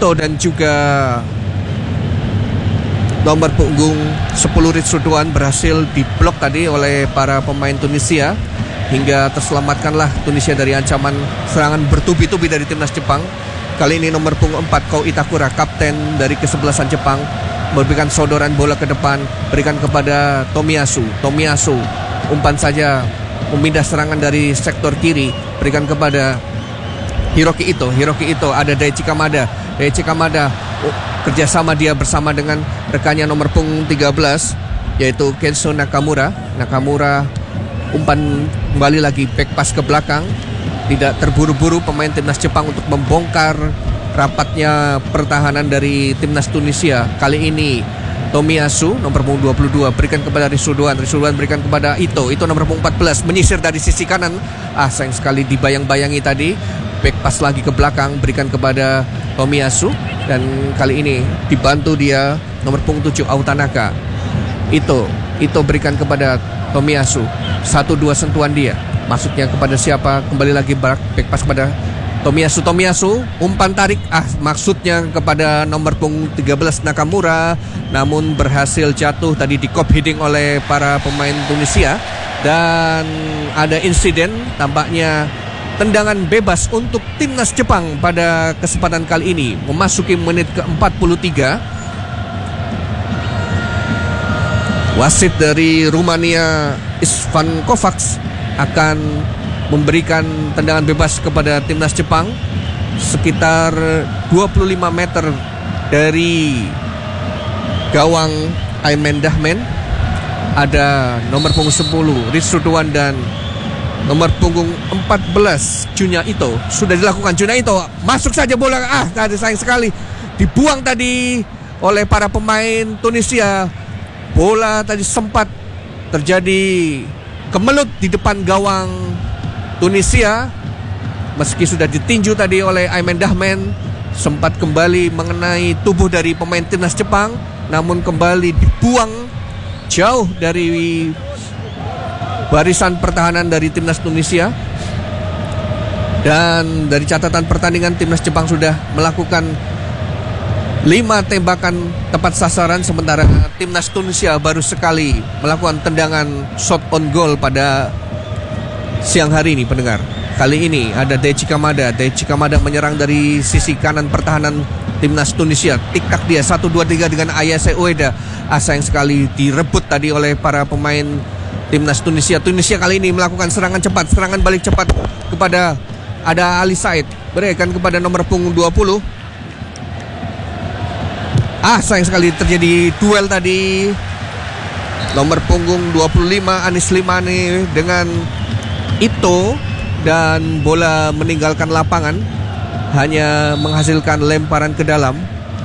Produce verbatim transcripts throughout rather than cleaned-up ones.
Ito dan juga nomor punggung sepuluh Ritsudoan berhasil diblok tadi oleh para pemain Tunisia, hingga terselamatkanlah Tunisia dari ancaman serangan bertubi-tubi dari timnas Jepang. Kali ini nomor punggung empat Ko Itakura, kapten dari kesebelasan Jepang, memberikan sodoran bola ke depan, berikan kepada Tomiyasu. Tomiyasu umpan saja memindah serangan dari sektor kiri, berikan kepada Hiroki Ito. Hiroki Ito, ada Daichi Kamada. Daichi Kamada oh, kerjasama dia bersama dengan rekannya nomor punggung tiga belas, yaitu Kenzo Nakamura. Nakamura umpan kembali lagi, back pass ke belakang. Tidak terburu-buru pemain timnas Jepang untuk membongkar rapatnya pertahanan dari timnas Tunisia. Kali ini Tomiyasu nomor punggung dua puluh dua berikan kepada Ritsudoan. Ritsudoan berikan kepada Ito. Ito nomor punggung empat belas menyisir dari sisi kanan. Ah, sayang sekali dibayang-bayangi tadi. Back pass lagi ke belakang, berikan kepada Tomiyasu. Dan kali ini dibantu dia nomor punggung tujuh Autanaka. Ito Ito berikan kepada Tomiyasu. Satu dua sentuhan dia, masuknya kepada siapa? Kembali lagi back pass kepada Tomiyasu. Tomiyasu umpan tarik, ah maksudnya kepada nomor punggung tiga belas Nakamura, namun berhasil jatuh tadi di cop heading oleh para pemain Tunisia. Dan ada insiden, tampaknya tendangan bebas untuk timnas Jepang pada kesempatan kali ini, memasuki menit ke empat puluh tiga. Wasit dari Rumania Istvan Kovacs akan memberikan tendangan bebas kepada timnas Jepang sekitar dua puluh lima meter dari gawang Aymen Dahmen. Ada nomor punggung sepuluh Ritsudoan dan nomor punggung empat belas Junya Ito. Sudah dilakukan Junya Ito, masuk saja bola. Ah, tadi sayang sekali dibuang tadi oleh para pemain Tunisia. Bola tadi sempat terjadi kemelut di depan gawang Tunisia. Meski sudah ditinju tadi oleh Aymen Dahmen, sempat kembali mengenai tubuh dari pemain timnas Jepang, namun kembali dibuang jauh dari barisan pertahanan dari timnas Tunisia. Dan dari catatan pertandingan, timnas Jepang sudah melakukan lima tembakan tepat sasaran, sementara timnas Tunisia baru sekali melakukan tendangan shot on goal pada siang hari ini, pendengar. Kali ini ada Daichi Kamada. Daichi Kamada menyerang dari sisi kanan pertahanan timnas Tunisia. Tik-tak dia satu dua tiga dengan Ayase Ueda. Ah, sayang sekali direbut tadi oleh para pemain timnas Tunisia. Tunisia kali ini melakukan serangan cepat, serangan balik cepat kepada ada Ali Said, berikan kepada nomor punggung dua puluh. Ah, sayang sekali terjadi duel tadi. Nomor punggung dua puluh lima Anis Limani dengan Ito, dan bola meninggalkan lapangan, hanya menghasilkan lemparan ke dalam.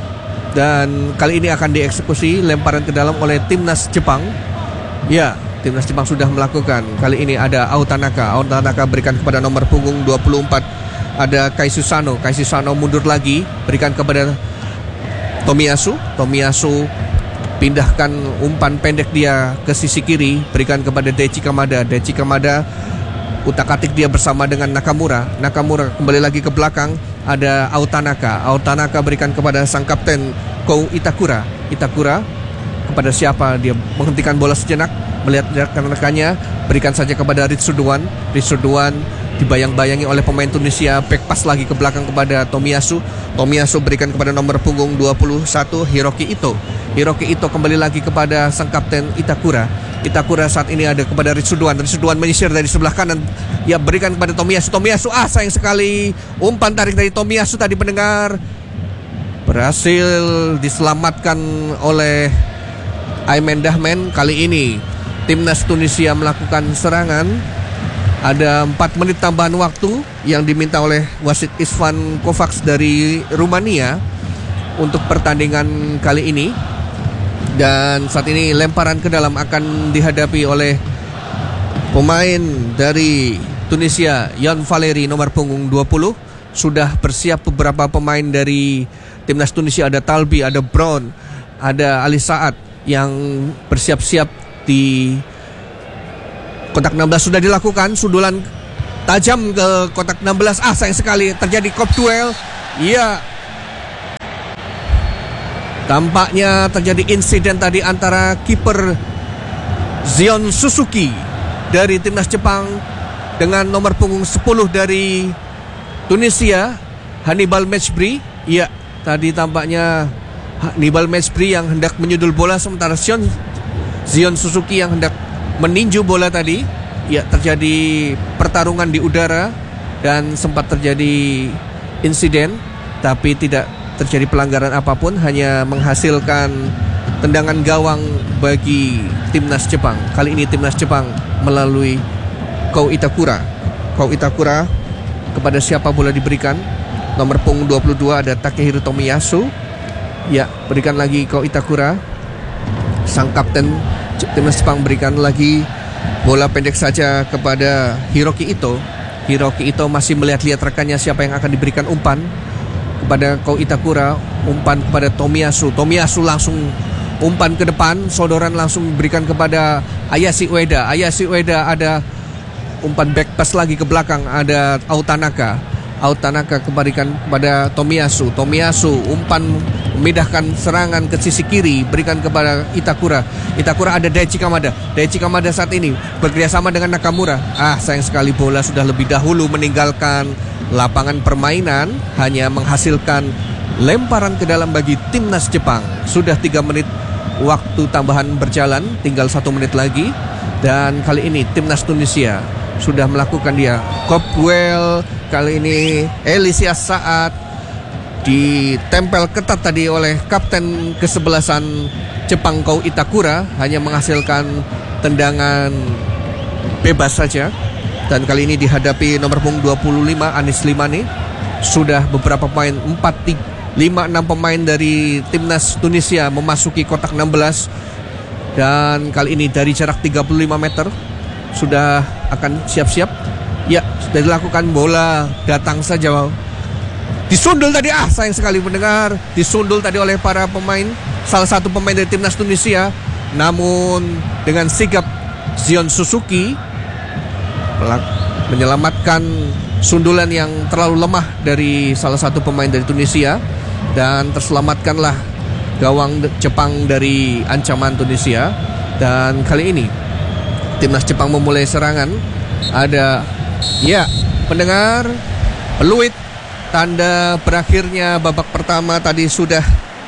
Dan kali ini akan dieksekusi lemparan ke dalam oleh timnas Jepang. Ya, timnas Jepang sudah melakukan. Kali ini ada Autanaka. Autanaka berikan kepada nomor punggung dua puluh empat, ada Kaisuusano. Kaisuusano mundur lagi, berikan kepada Tomiyasu. Tomiyasu pindahkan umpan pendek dia ke sisi kiri, berikan kepada Daichi Kamada. Daichi Kamada utak-atik dia bersama dengan Nakamura. Nakamura kembali lagi ke belakang, ada Autanaka. Autanaka berikan kepada sang kapten Ko Itakura. Itakura kepada siapa? Dia menghentikan bola sejenak, melihat rekan-rekannya, berikan saja kepada Ritsudoan. Ritsudoan dibayang-bayangi oleh pemain Tunisia, back pass lagi ke belakang kepada Tomiyasu. Tomiyasu berikan kepada nomor punggung dua puluh satu Hiroki Ito. Hiroki Ito kembali lagi kepada sang kapten Itakura. Itakura saat ini ada kepada Ritsudoan. Ritsudoan menyisir dari sebelah kanan, ya berikan kepada Tomiyasu. Tomiyasu, ah sayang sekali umpan tarik dari Tomiyasu tadi, pendengar, berhasil diselamatkan oleh Aymen Dahmen. Kali ini timnas Tunisia melakukan serangan. Ada empat menit tambahan waktu yang diminta oleh wasit Istvan Kovacs dari Rumania untuk pertandingan kali ini. Dan saat ini lemparan ke dalam akan dihadapi oleh pemain dari Tunisia, Yon Valeri nomor punggung dua puluh. Sudah bersiap beberapa pemain dari timnas Tunisia, ada Talbi, ada Brown, ada Ali Saad yang bersiap-siap di kotak enam belas. Sudah dilakukan sundulan tajam ke kotak enam belas. Ah, sayang sekali terjadi kop duel. Iya, Tampaknya terjadi insiden tadi antara kiper Zion Suzuki dari timnas Jepang dengan nomor punggung sepuluh dari Tunisia, Hannibal Mejbri. Iya, tadi tampaknya Hannibal Mejbri yang hendak menyundul bola, sementara Zion, Zion Suzuki yang hendak meninju bola tadi. Ya, terjadi pertarungan di udara dan sempat terjadi insiden, tapi tidak terjadi pelanggaran apapun, hanya menghasilkan tendangan gawang bagi timnas Jepang. Kali ini timnas Jepang melalui Ko Itakura. Ko Itakura, kepada siapa bola diberikan? Nomor punggung dua puluh dua ada Takehiro Tomiyasu. Ya, berikan lagi Ko Itakura. Sang kapten timnas Jepang berikan lagi bola pendek saja kepada Hiroki Ito. Hiroki Ito masih melihat-lihat rekannya siapa yang akan diberikan umpan. Kepada Ko Itakura, umpan kepada Tomiyasu. Tomiyasu langsung umpan ke depan, sodoran langsung berikan kepada Ayashi Ueda. Ayashi Ueda ada umpan back pass lagi ke belakang, ada Autanaka. Autanaka kembalikan kepada Tomiyasu. Tomiyasu umpan memindahkan serangan ke sisi kiri, berikan kepada Itakura. Itakura ada Daichi Kamada. Daichi Kamada saat ini bekerjasama dengan Nakamura. Ah, sayang sekali bola sudah lebih dahulu meninggalkan lapangan permainan, hanya menghasilkan lemparan ke dalam bagi timnas Jepang. Sudah tiga menit waktu tambahan berjalan, tinggal satu menit lagi. Dan kali ini timnas Tunisia sudah melakukan dia Copwell. Kali ini Elisia Saat ditempel ketat tadi oleh kapten kesebelasan Jepang Ko Itakura, hanya menghasilkan tendangan bebas saja. Dan kali ini dihadapi nomor punggung dua puluh lima Anis Limani. Sudah beberapa pemain, empat, lima, enam pemain dari timnas Tunisia memasuki kotak enam belas. Dan kali ini dari jarak tiga puluh lima meter sudah akan siap-siap. Ya, sudah dilakukan, bola datang saja. Disundul tadi, ah sayang sekali mendengar. Disundul tadi oleh para pemain, salah satu pemain dari timnas Tunisia. Namun dengan sigap Zion Suzuki menyelamatkan sundulan yang terlalu lemah dari salah satu pemain dari Tunisia. Dan terselamatkanlah gawang Jepang dari ancaman Tunisia. Dan kali ini timnas Jepang memulai serangan. Ada, ya pendengar, peluit, tanda berakhirnya babak pertama tadi sudah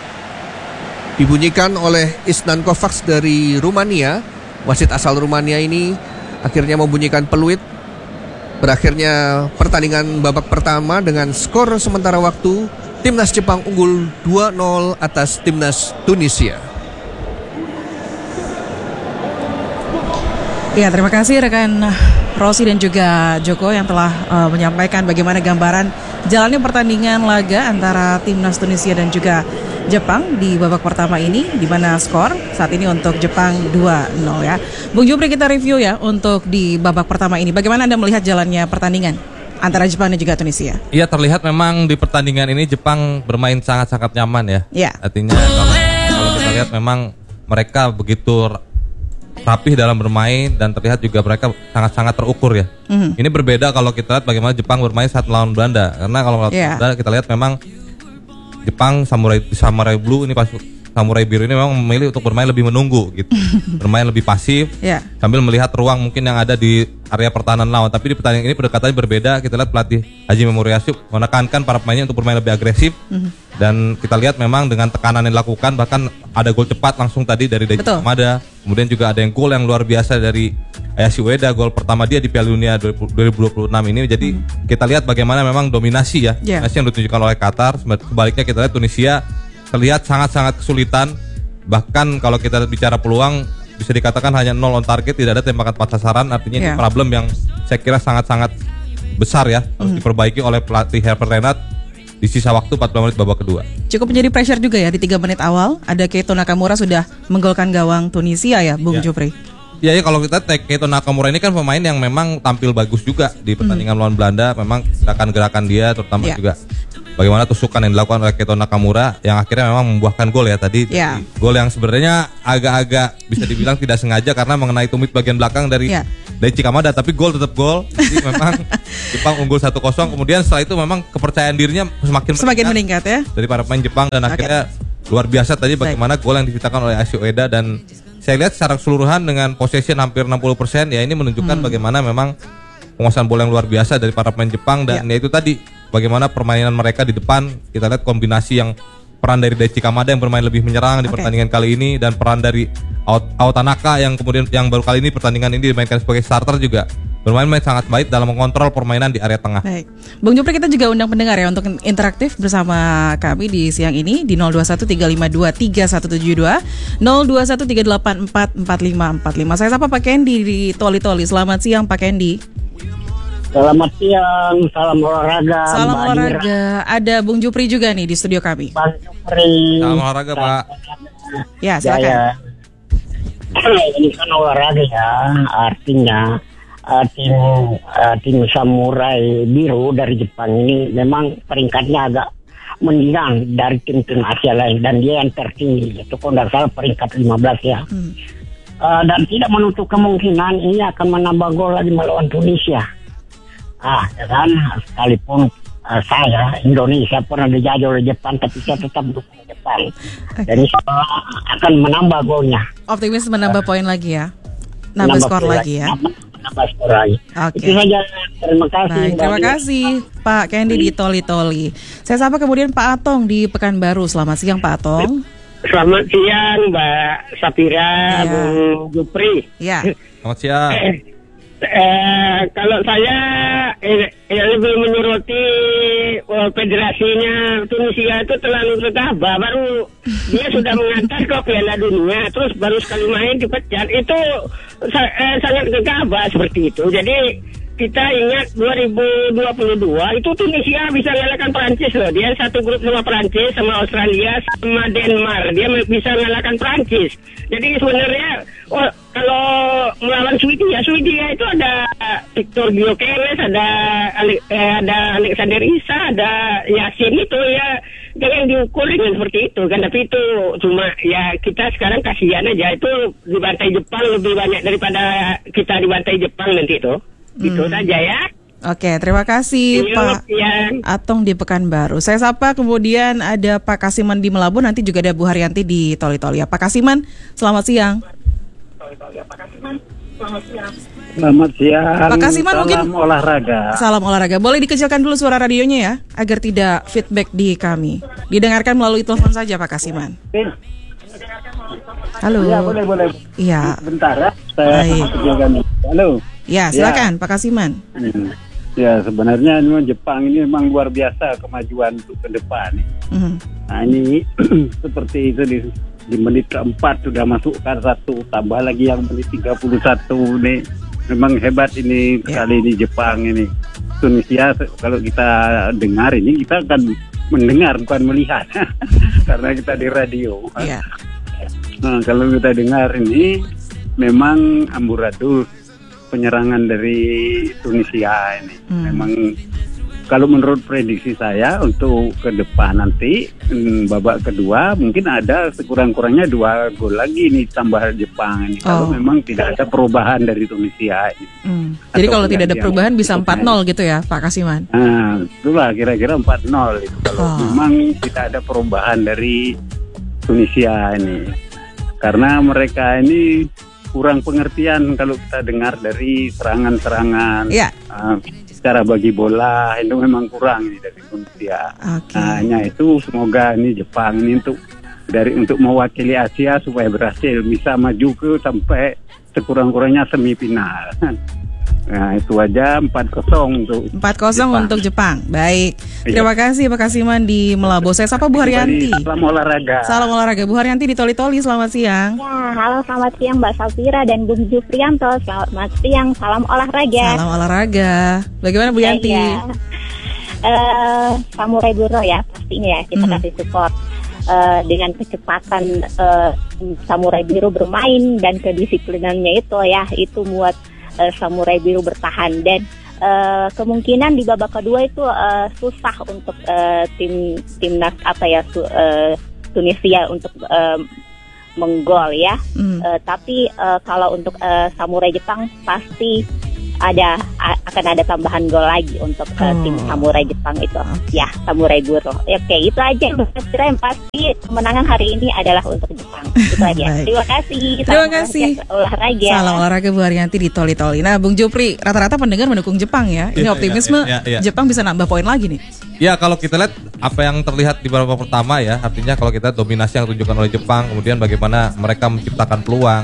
dibunyikan oleh Isnan Kovacs dari Rumania. Wasit asal Rumania ini akhirnya membunyikan peluit berakhirnya pertandingan babak pertama dengan skor sementara waktu timnas Jepang unggul dua nol atas timnas Tunisia. Ya, terima kasih rekan Rosi dan juga Joko yang telah uh, menyampaikan bagaimana gambaran jalannya pertandingan laga antara timnas Tunisia dan juga Jepang di babak pertama ini, di mana skor saat ini untuk Jepang dua nol ya. Bung Jupri, kita review ya untuk di babak pertama ini. Bagaimana Anda melihat jalannya pertandingan antara Jepang dan juga Tunisia? Iya, terlihat memang di pertandingan ini Jepang bermain sangat-sangat nyaman ya. Ya. Artinya kalau, kalau kita lihat memang mereka begitu rapih dalam bermain dan terlihat juga mereka sangat-sangat terukur ya. Mm-hmm. Ini berbeda kalau kita lihat bagaimana Jepang bermain saat melawan Belanda. Karena kalau melawan yeah. Belanda kita lihat memang Jepang Samurai Samurai Blue ini pas Samurai Biru ini memang memilih untuk bermain lebih menunggu gitu. Bermain lebih pasif yeah. sambil melihat ruang mungkin yang ada di area pertahanan lawan. Tapi di pertandingan ini pendekatannya berbeda. Kita lihat pelatih Hajime Moriyasu menekankan para pemainnya untuk bermain lebih agresif. Mm-hmm. Dan kita lihat memang dengan tekanan yang dilakukan, bahkan ada gol cepat langsung tadi dari Daichi Kamada. Kemudian juga ada yang gol yang luar biasa dari Ayashi Ueda, gol pertama dia di Piala Dunia dua ribu dua puluh enam ini. Jadi hmm. kita lihat bagaimana memang dominasi ya, yeah. dominasi yang ditunjukkan oleh Qatar. Sebaliknya kita lihat Tunisia terlihat sangat-sangat kesulitan. Bahkan kalau kita bicara peluang, bisa dikatakan hanya nol on target, tidak ada tembakan tepat sasaran. Artinya yeah. ini problem yang saya kira sangat-sangat besar ya, harus hmm. diperbaiki oleh pelatih Herbert Renard di sisa waktu empat puluh menit babak kedua. Cukup menjadi pressure juga ya di tiga menit awal. Ada Keito Nakamura sudah menggolkan gawang Tunisia ya, Bung ya. Jupri. Ya, ya kalau kita Keito Nakamura ini kan pemain yang memang tampil bagus juga di pertandingan mm. lawan Belanda. Memang gerakan-gerakan dia terutama ya. juga bagaimana tusukan yang dilakukan oleh Keito Nakamura yang akhirnya memang membuahkan gol ya tadi. Ya. Gol yang sebenarnya agak-agak bisa dibilang tidak sengaja karena mengenai tumit bagian belakang dari ya. Daichi Kamada, tapi gol tetap gol. Jadi memang Jepang unggul satu kosong. Kemudian setelah itu memang kepercayaan dirinya semakin, semakin meningkat, meningkat ya dari para pemain Jepang dan okay. akhirnya luar biasa tadi bagaimana gol yang diciptakan oleh Asio Eda, dan saya lihat secara keseluruhan dengan possession hampir enam puluh persen ya, ini menunjukkan hmm. bagaimana memang penguasaan bola yang luar biasa dari para pemain Jepang, dan ya. ya itu tadi bagaimana permainan mereka di depan. Kita lihat kombinasi yang peran dari Daichi Kamada yang bermain lebih menyerang di okay. pertandingan kali ini, dan peran dari Ao Tanaka yang kemudian yang baru kali ini pertandingan ini dimainkan sebagai starter juga bermain-main sangat baik dalam mengontrol permainan di area tengah. Baik. Bung Jupri, kita juga undang pendengar ya untuk interaktif bersama kami di siang ini di nol dua satu tiga lima dua tiga satu tujuh dua, nol dua satu tiga delapan empat empat lima empat lima. Saya sapa Pak Kendi di Toli-Toli. Selamat siang Pak Kendi. Selamat siang, salam olahraga. Salam Mbak olahraga. Adira. Ada Bung Jupri juga nih di studio kami. Bang Jupri. Salam olahraga Pak. Ya, silakan. Ya, ini kan olahraga ya, artinya Uh, tim uh, tim Samurai Biru dari Jepang ini memang peringkatnya agak meninggal dari tim-tim Asia lain, dan dia yang tertinggi itu kalau tidak salah peringkat lima belas ya. Hmm. Uh, dan tidak menutup kemungkinan ini akan menambah gol lagi melawan Tunisia. Ah, ya kan, sekalipun uh, saya Indonesia pernah dijajah oleh Jepang, tapi saya tetap dukung Jepang. Okay. Dan insya Allah akan menambah golnya. Optimis menambah uh, poin lagi ya, nambah skor lagi ya. Nambah skor lagi. Oke. Itu saja. Terima kasih. Baik, terima Mbak. kasih Pak Kendi di Toli-Toli. Saya sapa kemudian Pak Atong di Pekanbaru. Selamat siang Pak Atong. Selamat siang Mbak Safira, ya. Bung Jupri. Ya. Selamat siang. Eh, eh, kalau saya eh, eh, lebih menyoroti oh, federasinya Tunisia itu terlalu gegabah. Baru dia sudah mengantar ke Piala Dunia, terus baru sekali main dipecat. Itu eh, sangat gegabah seperti itu. Jadi kita ingat dua ribu dua puluh dua itu Tunisia bisa mengalahkan Prancis loh. Dia satu grup sama Prancis, sama Australia, sama Denmark. Dia bisa mengalahkan Prancis. Jadi sebenarnya oh, kalau melawan Swedia, Swedia itu ada Victor Gyökeres, ada eh, ada Alexander Isak, ada Yasin itu ya. Jangan diukur dengan seperti itu kan. Tapi itu cuma ya kita sekarang kasihan aja. Itu dibantai Jepang lebih banyak daripada kita dibantai Jepang nanti itu. Itu hmm. saja ya. Oke, terima kasih Yuk, Pak ya. Atong di Pekanbaru. Saya sapa kemudian ada Pak Kasiman di Melabu, nanti juga ada Bu Haryanti di Toli-Toli. Ya, Pak Kasiman, selamat siang. Selamat siang. Pak Kasiman, salam mungkin olahraga. Salam olahraga. Boleh dikecilkan dulu suara radionya ya, agar tidak feedback di kami. Didengarkan melalui telepon saja Pak Kasiman. Halo. Iya, boleh, boleh. Iya. Bentar ya. Saya kecilkan. Halo. Ya, silakan ya. Pak Kasiman. Hmm. Ya, sebenarnya memang Jepang ini memang luar biasa kemajuan untuk ke depan. Mm-hmm. Nah, ini seperti itu di, di menit keempat sudah masukkan satu, tambah lagi yang menit tiga puluh satu nih. Memang hebat ini yeah. Sekali di Jepang ini. Tunisia kalau kita dengar ini kita akan mendengar bukan melihat karena kita di radio. Yeah. Nah, kalau kita dengar ini memang amburadul penyerangan dari Tunisia ini. Hmm. Memang kalau menurut prediksi saya untuk ke depan nanti hmm, babak kedua mungkin ada sekurang-kurangnya dua gol lagi nih tambah Jepang ini. Kalau oh. memang tidak ada perubahan dari Tunisia ini. Hmm. Jadi kalau tidak ada perubahan bisa empat nol gitu ya Pak Kasiman? Nah, itulah kira-kira empat nol itu kalau oh. memang tidak ada perubahan dari Tunisia ini. Karena mereka ini kurang pengertian kalau kita dengar dari serangan-serangan yeah. uh, cara bagi bola itu memang kurang ini dari Tunisia. Okay. Nah, hanya itu semoga ini Jepang ini untuk dari untuk mewakili Asia supaya berhasil bisa maju ke sampai sekurang-kurangnya semifinal. Nah, itu aja empat kosong untuk empat kosong untuk Jepang. Baik. Terima iya. kasih Pak Kasiman di Melabo. Saya sapa Bu Haryanti. Salam olahraga. Salam olahraga. Bu Haryanti di Toli-Toli. Selamat siang. Ya, halo selamat siang Mbak Safira dan Bung Juprianto. Selamat siang. Salam olahraga. Salam olahraga. Bagaimana Bu Yanti? Ya, uh, Samurai Biru ya pastinya ya kita mm-hmm. kasih support. Uh, dengan kecepatan uh, Samurai Biru bermain dan kedisiplinannya itu ya itu buat Uh, Samurai Biru bertahan dan uh, kemungkinan di babak kedua itu uh, susah untuk uh, tim timnas apa ya su, uh, Tunisia untuk uh, menggol ya. Mm. Uh, tapi uh, kalau untuk uh, Samurai Jepang pasti ada a- akan ada tambahan gol lagi untuk uh, tim Samurai Jepang itu. Ya, Samurai Buro. Ya, oke, itu aja Mbak Fira, yang pasti kemenangan hari ini adalah untuk Jepang. Itu aja. Terima kasih. Terima kasih. Olahraga. Salam olahraga Bu Haryanti di Toli-Toli. Nah, Bung Jupri, rata-rata pendengar mendukung Jepang ya. Ini Iya, optimisme iya, iya, iya. Jepang bisa nambah poin lagi nih. Ya kalau kita lihat apa yang terlihat di babak pertama ya, artinya kalau kita dominasi yang ditunjukkan oleh Jepang, kemudian bagaimana mereka menciptakan peluang,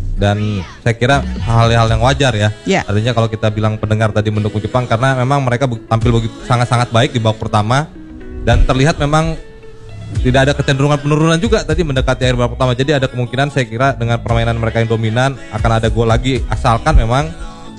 dan saya kira hal-hal yang wajar ya. Ya. Artinya kalau kita bilang pendengar tadi mendukung Jepang karena memang mereka tampil begitu sangat-sangat baik di babak pertama, dan terlihat memang tidak ada kecenderungan penurunan juga tadi mendekati akhir babak pertama. Jadi ada kemungkinan saya kira dengan permainan mereka yang dominan akan ada gol lagi, asalkan memang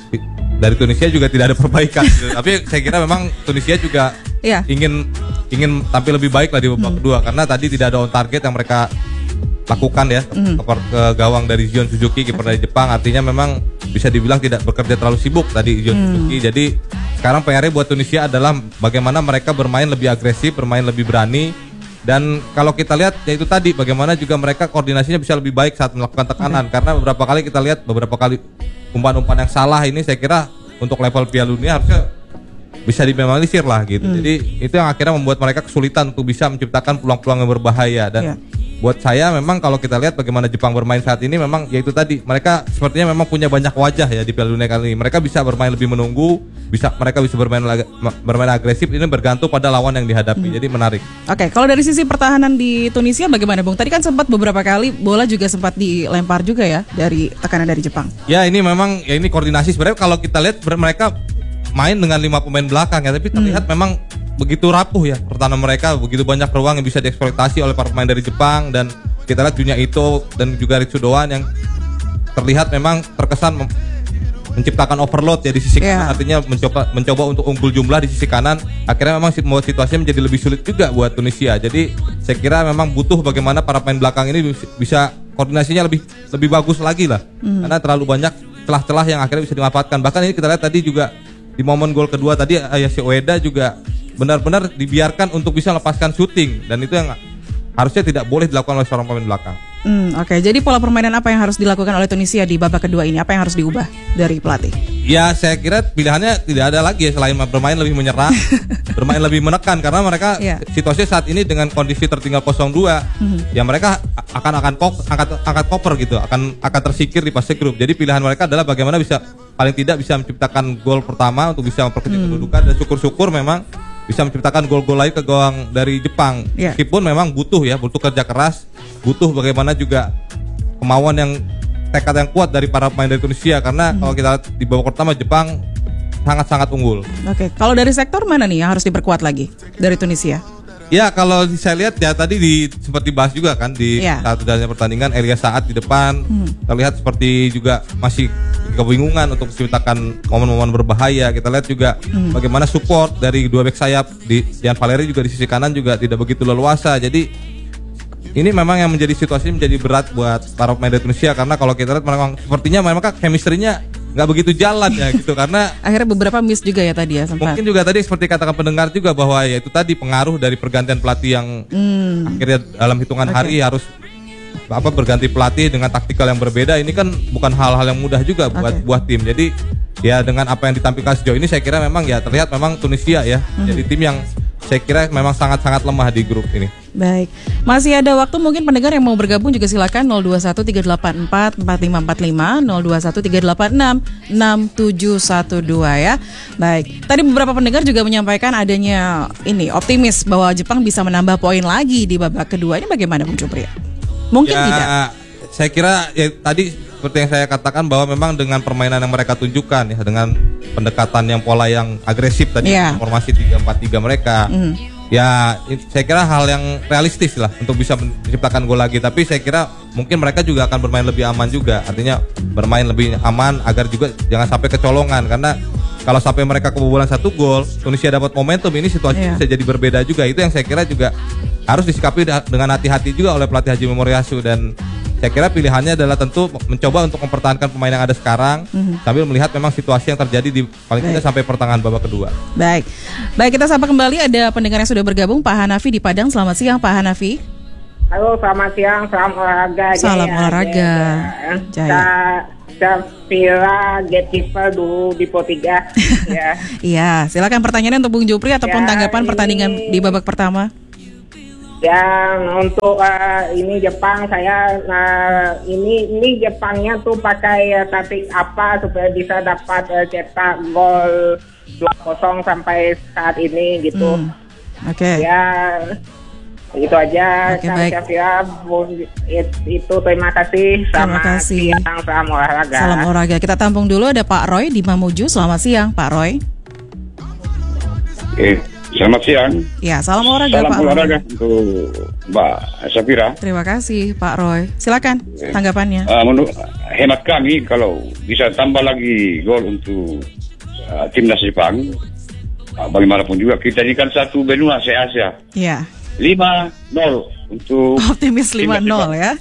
dari Tunisia juga tidak ada perbaikan. Tapi saya kira memang Tunisia juga Iya. ingin ingin tampil lebih baik lah di babak Hmm. kedua, karena tadi tidak ada on target yang mereka lakukan ya Hmm. ke, ke gawang dari Gion Suzuki, kiper dari Jepang. Artinya memang bisa dibilang tidak bekerja terlalu sibuk tadi Gion Hmm. Suzuki. Jadi sekarang P R buat Tunisia adalah bagaimana mereka bermain lebih agresif, bermain lebih berani. Dan kalau kita lihat ya itu tadi bagaimana juga mereka koordinasinya bisa lebih baik saat melakukan tekanan. Okay. Karena beberapa kali kita lihat beberapa kali umpan-umpan yang salah ini saya kira untuk level Piala Dunia harusnya bisa diminimalisir lah gitu. Hmm. Jadi itu yang akhirnya membuat mereka kesulitan untuk bisa menciptakan peluang-peluang yang berbahaya. Dan yeah. buat saya memang kalau kita lihat bagaimana Jepang bermain saat ini, memang ya itu tadi mereka sepertinya memang punya banyak wajah ya di Piala Dunia kali ini. Mereka bisa bermain lebih menunggu, bisa mereka bisa bermain bermain agresif. Ini bergantung pada lawan yang dihadapi. Hmm. Jadi menarik. Oke, okay, kalau dari sisi pertahanan di Tunisia bagaimana Bung? Tadi kan sempat beberapa kali bola juga sempat dilempar juga ya dari tekanan dari Jepang. Ya ini memang ya ini koordinasi sebenarnya kalau kita lihat mereka main dengan lima pemain belakang ya, tapi terlihat hmm. memang begitu rapuh ya pertahanan mereka, begitu banyak ruang yang bisa dieksploitasi oleh para pemain dari Jepang. Dan kita lihat Junya Ito dan juga Ritsu Doan yang terlihat memang terkesan mem- menciptakan overload ya di sisi yeah. kanan, artinya mencoba mencoba untuk unggul jumlah di sisi kanan. Akhirnya memang situasinya menjadi lebih sulit juga buat Tunisia. Jadi saya kira memang butuh bagaimana para pemain belakang ini bisa koordinasinya lebih lebih bagus lagi lah, hmm. karena terlalu banyak celah-celah yang akhirnya bisa dimanfaatkan. Bahkan ini kita lihat tadi juga di momen gol kedua tadi Ayashi Ueda juga benar-benar dibiarkan untuk bisa lepaskan syuting, dan itu yang harusnya tidak boleh dilakukan oleh seorang pemain belakang. Hmm, Oke, okay. Jadi pola permainan apa yang harus dilakukan oleh Tunisia di babak kedua ini? Apa yang harus diubah dari pelatih? Ya saya kira pilihannya tidak ada lagi ya, selain bermain lebih menyerang, bermain lebih menekan, karena mereka yeah. situasinya saat ini dengan kondisi tertinggal nol dua, mm-hmm. ya mereka akan akan kok angkat angkat koper gitu, akan akan tersingkir di fase grup. Jadi pilihan mereka adalah bagaimana bisa paling tidak bisa menciptakan gol pertama untuk bisa memperkecil hmm. kedudukan, dan syukur-syukur memang bisa menciptakan gol-gol lain ke gawang dari Jepang. Yeah. Meskipun memang butuh ya, butuh kerja keras, butuh bagaimana juga kemauan yang tekad yang kuat dari para pemain dari Tunisia, karena hmm. kalau kita lihat di babak pertama Jepang sangat-sangat unggul. Oke, okay. Kalau dari sektor mana nih yang harus diperkuat lagi dari Tunisia? Ya kalau saya lihat ya tadi di, sempat dibahas juga kan di yeah. saat jalannya pertandingan, Elia Saad di depan hmm. terlihat seperti juga masih kebingungan untuk menciptakan momen-momen berbahaya. Kita lihat juga hmm. bagaimana support dari dua bek sayap di Dian Valeri juga di sisi kanan juga tidak begitu leluasa. Jadi ini memang yang menjadi situasi menjadi berat buat para pemain dari Tunisia, karena kalau kita lihat memang sepertinya memang chemistry-nya nggak begitu jalan ya gitu, karena akhirnya beberapa miss juga ya tadi ya sempat. Mungkin juga tadi seperti katakan pendengar juga bahwa ya itu tadi pengaruh dari pergantian pelatih yang hmm. akhirnya dalam hitungan okay. hari harus apa berganti pelatih dengan taktikal yang berbeda. Ini kan bukan hal-hal yang mudah juga buat okay. buat tim. Jadi ya dengan apa yang ditampilkan sejauh ini saya kira memang ya terlihat memang Tunisia ya hmm. jadi tim yang saya kira memang sangat-sangat lemah di grup ini. Baik, masih ada waktu, mungkin pendengar yang mau bergabung juga silakan nol dua satu tiga delapan empat empat lima empat lima, nol dua satu tiga delapan enam enam tujuh satu dua ya. Baik, tadi beberapa pendengar juga menyampaikan adanya ini optimis bahwa Jepang bisa menambah poin lagi di babak kedua. Ini bagaimana Bung Jupri? Mungkin ya, tidak? Saya kira ya tadi seperti yang saya katakan bahwa memang dengan permainan yang mereka tunjukkan ya, dengan pendekatan yang pola yang agresif tadi yeah. formasi tiga empat tiga mereka mm. ya saya kira hal yang realistis lah untuk bisa menciptakan gol lagi. Tapi saya kira mungkin mereka juga akan bermain lebih aman juga, artinya bermain lebih aman agar juga jangan sampai kecolongan, karena kalau sampai mereka kebobolan satu gol, Tunisia dapat momentum, ini situasi yeah. bisa jadi berbeda juga. Itu yang saya kira juga harus disikapi dengan hati-hati juga oleh pelatih Hajime Moriyasu, dan saya kira pilihannya adalah tentu mencoba untuk mempertahankan pemain yang ada sekarang mm-hmm. sambil melihat memang situasi yang terjadi di paling tidak sampai pertengahan babak kedua. Baik, baik kita sapa kembali ada pendengar yang sudah bergabung, Pak Hanafi di Padang. Selamat siang Pak Hanafi. Halo, selamat siang, salam olahraga. Salam Jaya, olahraga, Jaya. Jaya. Sa- Safira gatekeeper dulu di Pro tiga. Ya. Iya, silakan pertanyaannya untuk Bung Jupri ataupun Ya, tanggapan ini- pertandingan di babak pertama. Dan untuk uh, ini Jepang, saya uh, ini ini Jepangnya tuh pakai uh, taktik apa supaya bisa dapat uh, cetak gol dua kosong sampai saat ini gitu. Hmm, Oke. Ya, itu aja. Oke, Kang baik. Syafira, Bung, it- itu terima kasih. Terima Selamat kasih. siang, salam olahraga. Salam olahraga. Kita tampung dulu, ada Pak Roy di Mamuju. Selamat siang, Pak Roy. Eh, selamat siang. Ya, salam olahraga, Salam Pak olahraga Roy. untuk Mbak Safira. Terima kasih, Pak Roy. Silakan tanggapannya. Uh, menurut hemat kami, kalau bisa tambah lagi gol untuk uh, timnas Jepang, uh, bagaimanapun juga kita ini kan satu benua se-Asia. Ya, lima nol untuk optimis lima nol ya.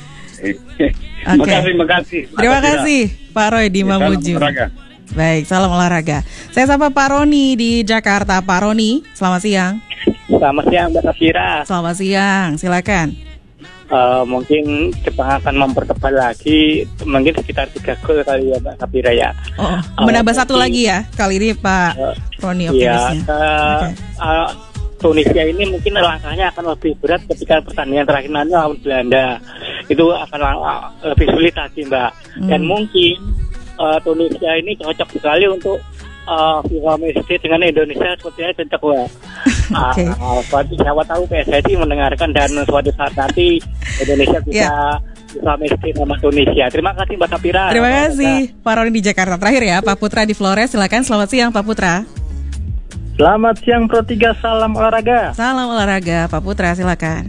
Terima kasih, terima kasih. Terima kasih, Pak Roy di Salam Mamuju. olahraga. Baik, salam olahraga. Saya sapa Pak Roni di Jakarta. Pak Roni, selamat siang. Selamat siang Mbak Safira. Selamat siang, silakan. Uh, mungkin Jepang akan mempertebal lagi, mungkin sekitar tiga gol kali ya Mbak Safira ya. Oh, Uh, menambah satu mungkin- lagi ya kali ini Pak Uh, Roni Ya, optimisnya. uh, Oke. uh, Tunisia ini mungkin langkahnya akan lebih berat ketika pertandingan terakhir nanti lawan Belanda. Itu akan uh, lebih sulit lagi Mbak. Hmm. Dan mungkin uh, Tunisia ini cocok sekali untuk uh, FIFA Match Day dengan Indonesia sepertinya cocok Mbak. Oke. Uh, suatu siapa tahu P S S I mendengarkan dan suatu saat nanti Indonesia bisa Ya. FIFA Match Day sama Tunisia. Terima kasih Mbak Safira. Terima kasih Pak Roni di Jakarta. Terakhir ya Pak Putra di Flores, silakan. Selamat siang Pak Putra. Selamat siang Pro tiga, salam olahraga. Salam olahraga Pak Putra, silakan.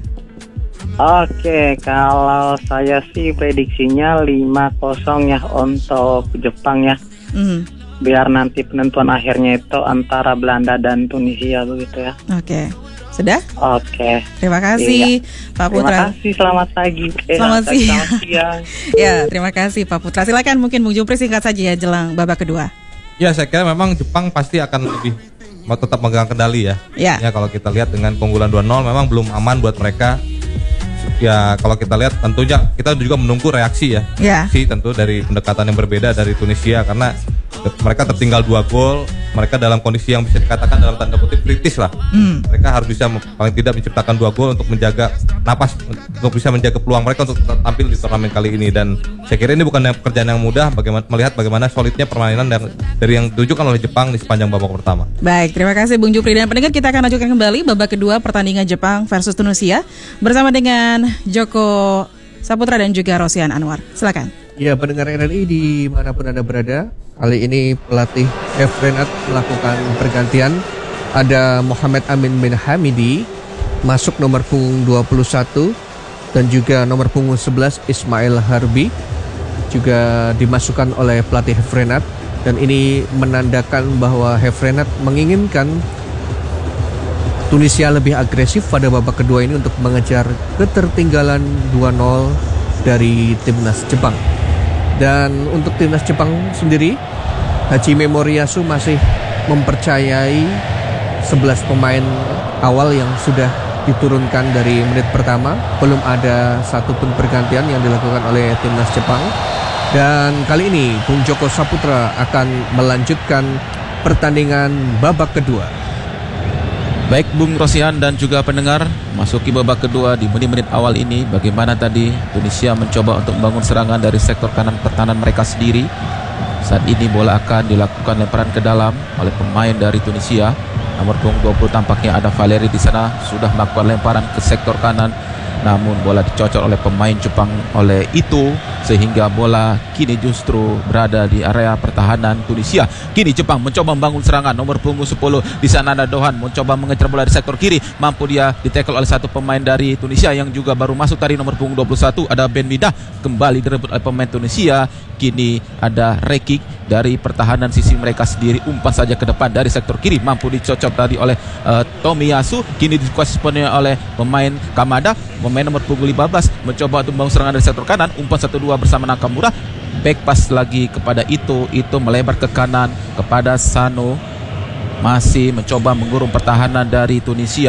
Oke, kalau saya sih prediksinya lima kosong ya untuk Jepang ya. Hmm, Biar nanti penentuan akhirnya itu antara Belanda dan Tunisia begitu ya. Oke, sudah? Oke. Terima kasih Pak Terima Putra. kasih, selamat pagi. Eh, Selamat pagi, siang. Selamat siang. Ya, terima kasih Pak Putra. Silakan mungkin Bung Jupri singkat saja ya jelang babak kedua. Ya, saya kira memang Jepang pasti akan lebih mau tetap megang kendali ya. Ya. Ya, kalau kita lihat dengan keunggulan dua nol memang belum aman buat mereka. Ya, kalau kita lihat tentunya kita juga menunggu reaksi ya. Ya. Sih tentu dari pendekatan yang berbeda dari Tunisia karena mereka tertinggal dua gol, mereka dalam kondisi yang bisa dikatakan dalam tanda kutip kritis lah. Hmm. Mereka harus bisa paling tidak menciptakan dua gol untuk menjaga napas, untuk bisa menjaga peluang mereka untuk tetap tampil di turnamen kali ini. Dan saya kira ini bukan pekerjaan yang mudah bagaimana melihat bagaimana solidnya permainan dari, dari yang ditunjukkan oleh Jepang di sepanjang babak pertama. Baik, terima kasih Bung Jupri dan pendengar, kita akan lanjutkan kembali babak kedua pertandingan Jepang versus Tunisia bersama dengan Joko Saputra dan juga Rosian Anwar. Silakan. Ya, pendengar R R I dimanapun Anda berada, kali ini pelatih Efrenat melakukan pergantian. Ada Muhammad Amin bin Hamidi masuk nomor punggung dua puluh satu dan juga nomor punggung sebelas Ismail Harbi juga dimasukkan oleh pelatih Efrenat, dan ini menandakan bahwa Efrenat menginginkan Tunisia lebih agresif pada babak kedua ini untuk mengejar ketertinggalan dua nol dari timnas Jepang. Dan untuk timnas Jepang sendiri, Hajime Moriyasu masih mempercayai sebelas pemain awal yang sudah diturunkan dari menit pertama. Belum ada satupun pergantian yang dilakukan oleh timnas Jepang. Dan kali ini Bung Joko Saputra akan melanjutkan pertandingan babak kedua. Baik Bung Rosian dan juga pendengar, masuki babak kedua di menit-menit awal ini. Bagaimana tadi Tunisia mencoba untuk membangun serangan dari sektor kanan pertahanan mereka sendiri. Saat ini bola akan dilakukan lemparan ke dalam oleh pemain dari Tunisia. Nomor punggung dua puluh tampaknya ada Valeri di sana, sudah melakukan lemparan ke sektor kanan. Namun bola dicocok oleh pemain Jepang oleh Ito, sehingga bola kini justru berada di area pertahanan Tunisia. Kini Jepang mencoba membangun serangan. Nomor punggung sepuluh di sana ada Dohan mencoba mengejar bola di sektor kiri. Mampu dia ditekel oleh satu pemain dari Tunisia yang juga baru masuk tadi, nomor punggung dua puluh satu ada Ben Midah. Kembali direbut oleh pemain Tunisia. Kini ada Rekik dari pertahanan sisi mereka sendiri, umpan saja ke depan dari sektor kiri, mampu dicocok tadi oleh uh, Tomiyasu. Kini dikuasai sepenuhnya oleh pemain Kamada. Pemain nomor punggung lima belas mencoba untuk membangun serangan dari sektor kanan, umpan satu dua bersama Nakamura. Back pass lagi kepada Ito. Ito melebar ke kanan kepada Sano, masih mencoba mengurung pertahanan dari Tunisia.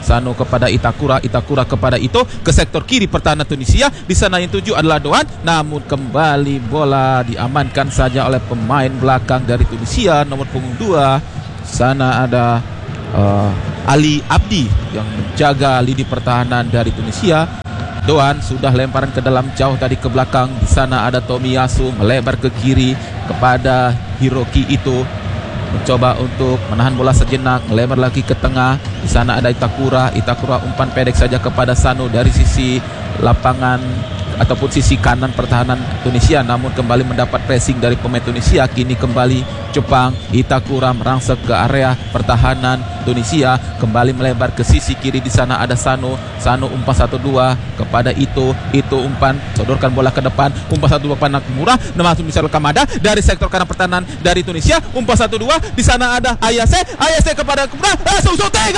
Sano kepada Itakura, Itakura kepada Ito ke sektor kiri pertahanan Tunisia. Di sana yang tuju adalah Doan, namun kembali bola diamankan saja oleh pemain belakang dari Tunisia, nomor punggung dua. Sana ada uh, Ali Abdi yang menjaga lini pertahanan dari Tunisia. Doan sudah lemparan ke dalam jauh tadi ke belakang. Di sana ada Tomiyasu melebar ke kiri kepada Hiroki Ito, mencoba untuk menahan bola sejenak, melebar lagi ke tengah. Di sana ada Itakura, Itakura umpan pendek saja kepada Sano dari sisi lapangan ataupun sisi kanan pertahanan Tunisia, namun kembali mendapat pressing dari pemain Tunisia. Kini kembali Jepang, Itakura merangsek ke area pertahanan Tunisia, kembali melebar ke sisi kiri. Di sana ada Sano, Sano umpan satu dua kepada Ito, Ito umpan sodorkan bola ke depan, umpan satu dua kepada Nakamura, masuk Michel Kamada dari sektor kanan pertahanan dari Tunisia, umpan satu dua. Di sana ada Ayase, Ayase kepada Nakamura, langsung shooting,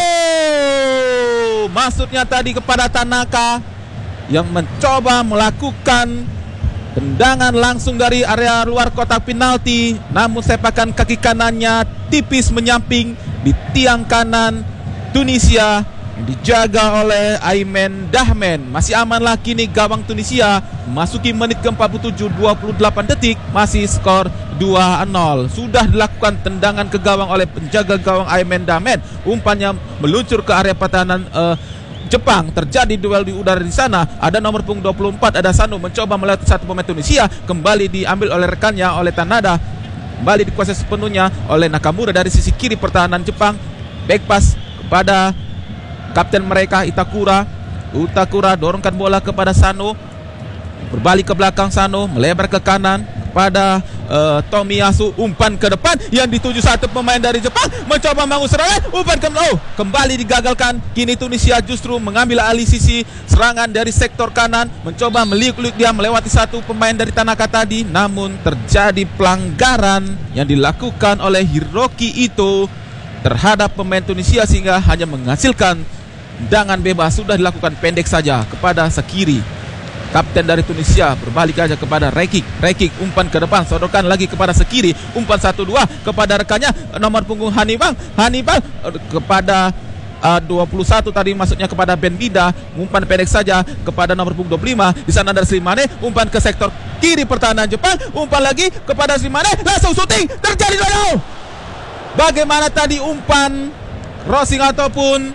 maksudnya tadi kepada Tanaka yang mencoba melakukan tendangan langsung dari area luar kotak penalti, namun sepakan kaki kanannya tipis menyamping di tiang kanan Tunisia yang dijaga oleh Aymen Dahmen. Masih amanlah kini gawang Tunisia. Masuki menit ke empat puluh tujuh, dua puluh delapan detik, masih skor dua nol. Sudah dilakukan tendangan ke gawang oleh penjaga gawang Aymen Dahmen. Umpannya meluncur ke area pertahanan uh, Jepang. Terjadi duel di udara di sana. Ada nomor punggung dua puluh empat, ada Sano mencoba melewati satu pemain Tunisia, kembali diambil oleh rekannya oleh Tanada, kembali dikuasai sepenuhnya oleh Nakamura dari sisi kiri pertahanan Jepang. Back pass kepada kapten mereka Itakura. Itakura dorongkan bola kepada Sano, berbalik ke belakang Sano, melebar ke kanan pada uh, Tomiyasu, umpan ke depan yang dituju satu pemain dari Jepang, mencoba bangun serangan, umpan ke oh, kembali digagalkan. Kini Tunisia justru mengambil alih sisi serangan dari sektor kanan, mencoba meliuk-liuk dia melewati satu pemain dari Tanaka tadi, namun terjadi pelanggaran yang dilakukan oleh Hiroki Ito terhadap pemain Tunisia sehingga hanya menghasilkan tendangan bebas. Sudah dilakukan pendek saja kepada Sakiri. Kapten dari Tunisia berbalik aja kepada Rekik. Rekik umpan ke depan, sodorkan lagi kepada Sekiri, umpan satu dua kepada rekannya nomor punggung Hannibal. Hannibal kepada uh, dua puluh satu tadi, maksudnya kepada Ben Bida, umpan pendek saja kepada nomor punggung dua puluh lima. Di sana ada Slimane, umpan ke sektor kiri pertahanan Jepang, umpan lagi kepada Slimane, langsung shooting, terjadi dua nol. Bagaimana tadi umpan crossing ataupun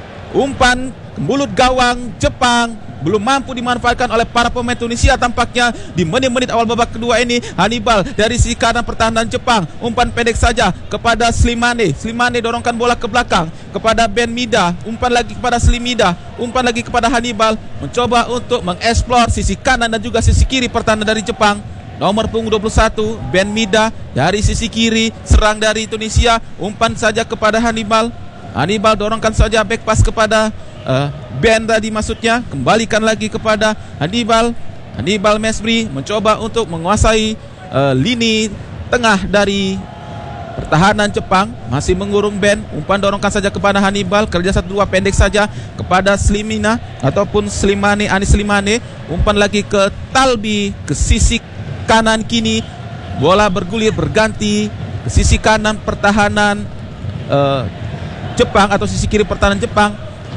umpan mulut gawang Jepang belum mampu dimanfaatkan oleh para pemain Tunisia. Tampaknya di menit-menit awal babak kedua ini Hannibal dari sisi kanan pertahanan Jepang, umpan pendek saja kepada Slimane. Slimane dorongkan bola ke belakang kepada Ben Mida, umpan lagi kepada Slimida, umpan lagi kepada Hannibal, mencoba untuk mengeksplor sisi kanan dan juga sisi kiri pertahanan dari Jepang. Nomor punggung dua puluh satu Ben Mida dari sisi kiri serang dari Tunisia, umpan saja kepada Hannibal. Hannibal dorongkan saja back pass kepada uh, Ben tadi, maksudnya kembalikan lagi kepada Hannibal. Hannibal Mesbri mencoba untuk menguasai uh, lini tengah dari pertahanan Jepang, masih mengurung Ben, umpan dorongkan saja kepada Hannibal, kerja satu dua pendek saja kepada Slimina ataupun Slimane, Anis Slimane, umpan lagi ke Talbi ke sisi kanan. Kini bola bergulir berganti ke sisi kanan pertahanan uh, Jepang atau sisi kiri pertahanan Jepang.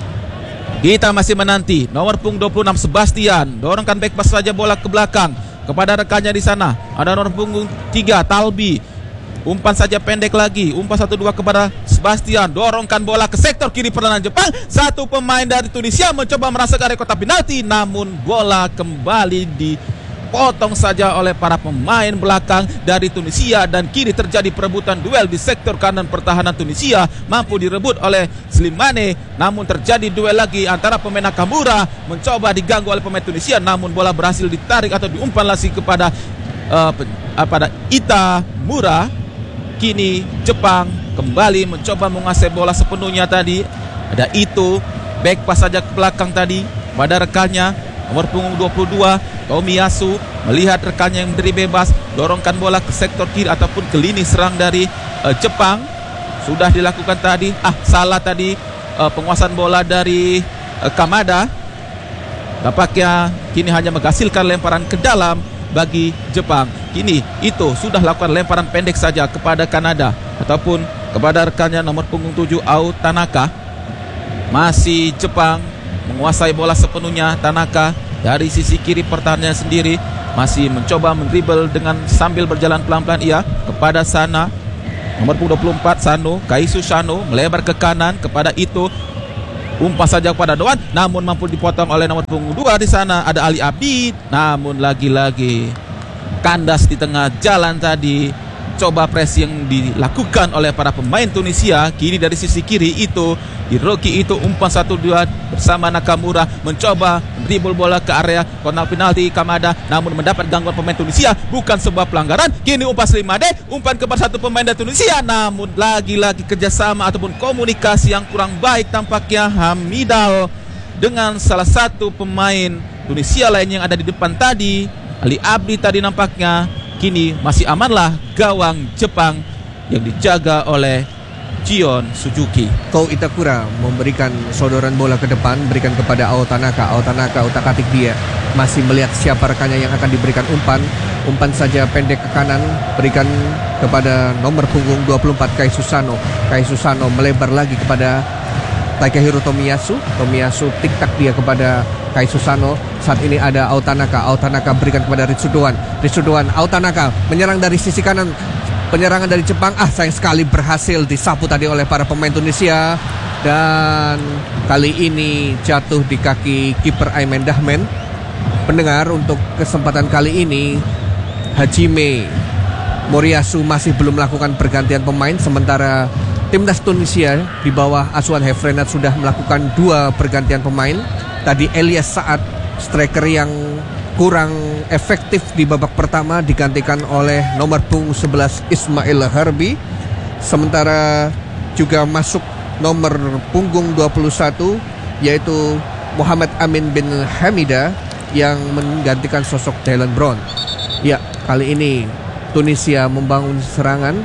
Kita masih menanti nomor punggung dua puluh enam Sebastian, dorongkan back pass saja bola ke belakang kepada rekannya di sana. Ada nomor punggung tiga Talbi, umpan saja pendek lagi, umpan satu dua kepada Sebastian, dorongkan bola ke sektor kiri pertahanan Jepang. Satu pemain dari Tunisia mencoba merasa ke area kotak penalti, namun bola kembali di potong saja oleh para pemain belakang dari Tunisia, dan kini terjadi perebutan duel di sektor kanan pertahanan Tunisia, mampu direbut oleh Slimane, namun terjadi duel lagi antara pemain Nakamura, mencoba diganggu oleh pemain Tunisia, namun bola berhasil ditarik atau diumpan lagi kepada uh, pada Itamura. Kini Jepang kembali mencoba menguasai bola sepenuhnya tadi. Ada Ito, back pass saja ke belakang tadi pada rekannya nomor punggung dua puluh dua Tomiyasu, melihat rekannya yang berdiri bebas, dorongkan bola ke sektor kiri ataupun ke lini serang dari uh, Jepang. Sudah dilakukan tadi, ah salah tadi uh, penguasaan bola dari uh, Kamada. Tampaknya kini hanya menghasilkan lemparan ke dalam bagi Jepang. Kini itu sudah lakukan lemparan pendek saja kepada Kanada ataupun kepada rekannya nomor punggung tujuh Ao Tanaka. Masih Jepang menguasai bola sepenuhnya. Tanaka dari sisi kiri pertahanannya sendiri masih mencoba mendribble dengan sambil berjalan pelan-pelan ia kepada Sana. Nomor dua puluh empat Sano, Kaisu Sano melebar ke kanan kepada Ito. Umpan saja kepada Doan, namun mampu dipotong oleh nomor punggung dua di sana. Ada Ali Abid, namun lagi-lagi kandas di tengah jalan tadi. Coba press yang dilakukan oleh para pemain Tunisia. Kini dari sisi kiri itu Hiroki itu umpan satu dua bersama Nakamura mencoba dribble bola ke area corner penalti Kamada, namun mendapat gangguan pemain Tunisia. Bukan sebuah pelanggaran. Kini umpan Slimade, umpan kepada satu pemain dari Tunisia, namun lagi-lagi kerjasama ataupun komunikasi yang kurang baik tampaknya Hamidal dengan salah satu pemain Tunisia lain yang ada di depan tadi, Ali Abdi tadi nampaknya. Kini masih amanlah gawang Jepang yang dijaga oleh Gion Suzuki. Ko Itakura memberikan sodoran bola ke depan, berikan kepada Ao Tanaka. Ao Tanaka utak-atik dia, masih melihat siapa rekannya yang akan diberikan umpan. Umpan saja pendek ke kanan, berikan kepada nomor punggung dua puluh empat Kaisu Sano. Kaisu Sano melebar lagi kepada Takehiro Tomiyasu. Tomiyasu tik-tak dia kepada Kaisu Sano. Saat ini ada Ao Tanaka. Ao Tanaka berikan kepada Ritsudoan. Ritsudoan, Ao Tanaka menyerang dari sisi kanan. Penyerangan dari Jepang, ah sayang sekali berhasil disapu tadi oleh para pemain Tunisia. Dan kali ini jatuh di kaki kiper Aimen Dahmen. Pendengar, untuk kesempatan kali ini Hajime Moriyasu masih belum melakukan pergantian pemain, sementara timnas Tunisia di bawah asuhan Hefrenat sudah melakukan dua pergantian pemain. Tadi Elias Saad, striker yang kurang efektif di babak pertama, digantikan oleh nomor punggung sebelas Ismail Harbi. Sementara juga masuk nomor punggung dua puluh satu yaitu Muhammad Amin bin Hamida yang menggantikan sosok Dylan Brown. Ya, kali ini Tunisia membangun serangan.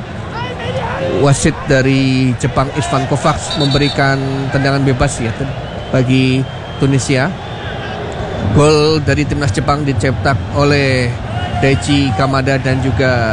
Wasit dari Jepang Isvan Kovacs memberikan tendangan bebas ya bagi Tunisia. Gol dari timnas Jepang dicetak oleh Daichi Kamada dan juga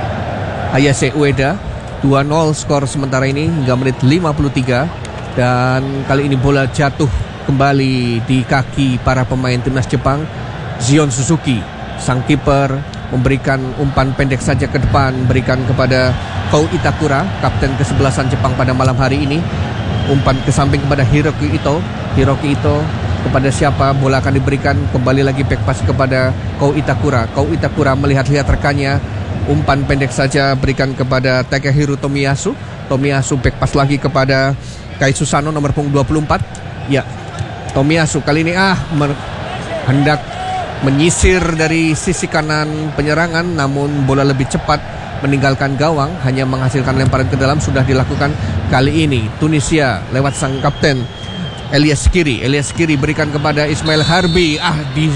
Ayase Ueda. dua nol skor sementara ini hingga menit lima puluh tiga. Dan kali ini bola jatuh kembali di kaki para pemain timnas Jepang. Gion Suzuki, sang kiper, memberikan umpan pendek saja ke depan, berikan kepada Ko Itakura, kapten kesebelasan Jepang pada malam hari ini. Umpan ke samping kepada Hiroki Ito. Hiroki Ito kepada siapa? Bola akan diberikan kembali lagi back pass kepada Ko Itakura. Ko Itakura melihat-lihat rekannya. Umpan pendek saja berikan kepada Takehiro Tomiyasu. Tomiyasu back pass lagi kepada Kaisu Sano nomor punggung dua puluh empat. Ya, Tomiyasu kali ini ah mer- hendak menyisir dari sisi kanan penyerangan, namun bola lebih cepat meninggalkan gawang, hanya menghasilkan lemparan ke dalam. Sudah dilakukan kali ini Tunisia lewat sang kapten Elias Kiri. Elias Kiri berikan kepada Ismail Harbi. Ah, di,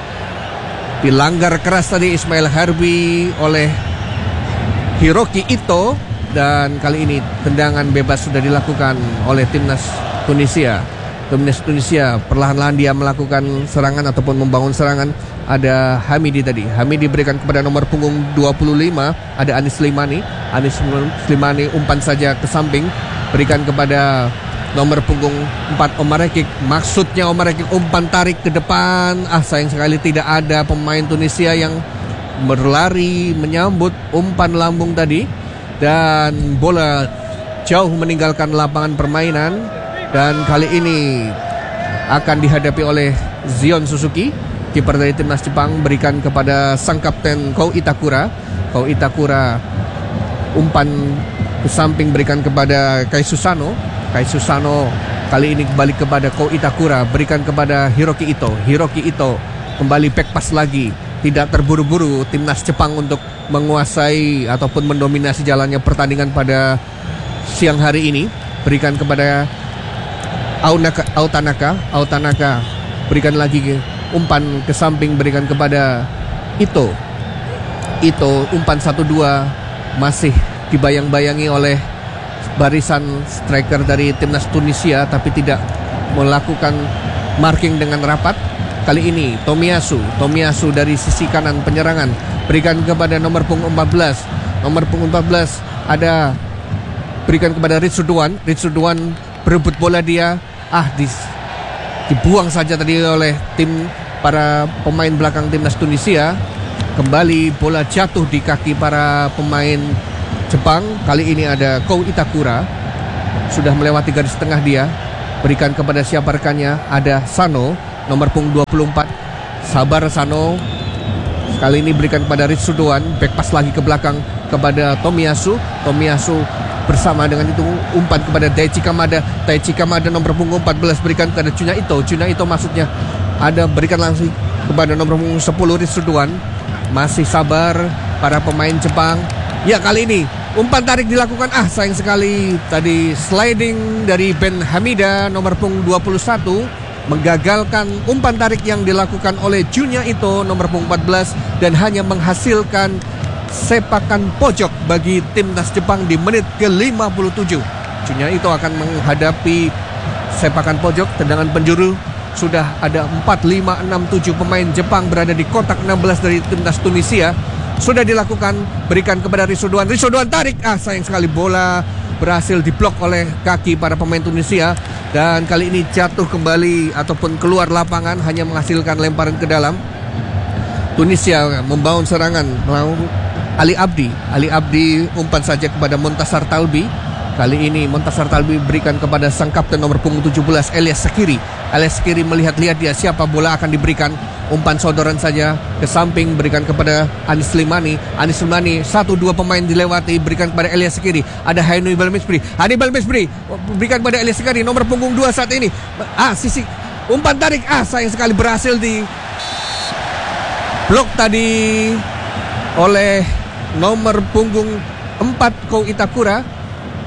dilanggar keras tadi Ismail Harbi oleh Hiroki Ito. Dan kali ini tendangan bebas sudah dilakukan oleh timnas Tunisia. Timnas Tunisia perlahan-lahan dia melakukan serangan ataupun membangun serangan. Ada Hamidi tadi. Hamidi berikan kepada nomor punggung dua puluh lima. Ada Anis Slimani. Anis Slimani umpan saja ke samping, berikan kepada nomor punggung empat Omar Rekik. Maksudnya Omar Rekik umpan tarik ke depan. Ah, sayang sekali tidak ada pemain Tunisia yang berlari menyambut umpan lambung tadi. Dan bola jauh meninggalkan lapangan permainan. Dan kali ini akan dihadapi oleh Gion Suzuki, kiper dari timnas Jepang, berikan kepada sang kapten Ko Itakura. Ko Itakura umpan ke samping berikan kepada Kaisu Sano. Kaisu Sano kali ini kembali kepada Ko Itakura, berikan kepada Hiroki Ito. Hiroki Ito kembali back pass lagi. Tidak terburu-buru timnas Jepang untuk menguasai ataupun mendominasi jalannya pertandingan pada siang hari ini. Berikan kepada Ao Tanaka. Ao Tanaka berikan lagi umpan ke samping, berikan kepada Ito. Ito umpan satu dua masih dibayang-bayangi oleh barisan striker dari timnas Tunisia, tapi tidak melakukan marking dengan rapat. Kali ini Tomiyasu, Tomiyasu dari sisi kanan penyerangan, berikan kepada nomor punggung empat belas. Nomor punggung empat belas ada berikan kepada Ritsudoan. Ritsudoan berebut bola dia. Ah, dis, dibuang saja tadi oleh tim para pemain belakang timnas Tunisia. Kembali bola jatuh di kaki para pemain Jepang. Kali ini ada Ko Itakura. Sudah melewati garis tengah dia. Berikan kepada siapa rekannya? Ada Sano, nomor punggung dua puluh empat. Sabar Sano. Kali ini berikan kepada Ritsudoan. Back pass lagi ke belakang kepada Tomiyasu. Tomiyasu bersama dengan itu umpan kepada Daichi Kamada. Daichi Kamada nomor punggung empat belas berikan kepada Junya Ito. Junya Ito maksudnya ada berikan langsung kepada nomor punggung sepuluh Ritsudoan. Masih sabar para pemain Jepang. Ya, kali ini umpan tarik dilakukan. Ah, sayang sekali tadi sliding dari Ben Hamida nomor punggung dua puluh satu menggagalkan umpan tarik yang dilakukan oleh Junya Ito nomor punggung empat belas dan hanya menghasilkan sepakan pojok bagi timnas Jepang di menit ke lima puluh tujuh. Junya Ito akan menghadapi sepakan pojok, tendangan penjuru. Sudah ada empat, lima, enam, tujuh pemain Jepang berada di kotak enam belas dari timnas Tunisia. Sudah dilakukan, berikan kepada Ritsudoan. Ritsudoan tarik, ah sayang sekali bola berhasil diblok oleh kaki para pemain Tunisia. Dan kali ini jatuh kembali ataupun keluar lapangan, hanya menghasilkan lemparan ke dalam. Tunisia membangun serangan melalui Ali Abdi. Ali Abdi umpan saja kepada Montasar Talbi. Kali ini Montasar Talbi berikan kepada sang kapten nomor punggung tujuh belas Elias Sakiri. Elias Sakiri melihat-lihat dia siapa bola akan diberikan. Umpan sodoran saja ke samping berikan kepada Anis Slimani. Anis Slimani satu dua pemain dilewati berikan kepada Elias Sakiri. Ada Hannibal Mesbri. Hannibal Mesbri berikan kepada Elias Sakiri nomor punggung dua saat ini. Ah sisi umpan tarik. Ah sayang sekali berhasil di blok tadi oleh nomor punggung empat Ko Itakura.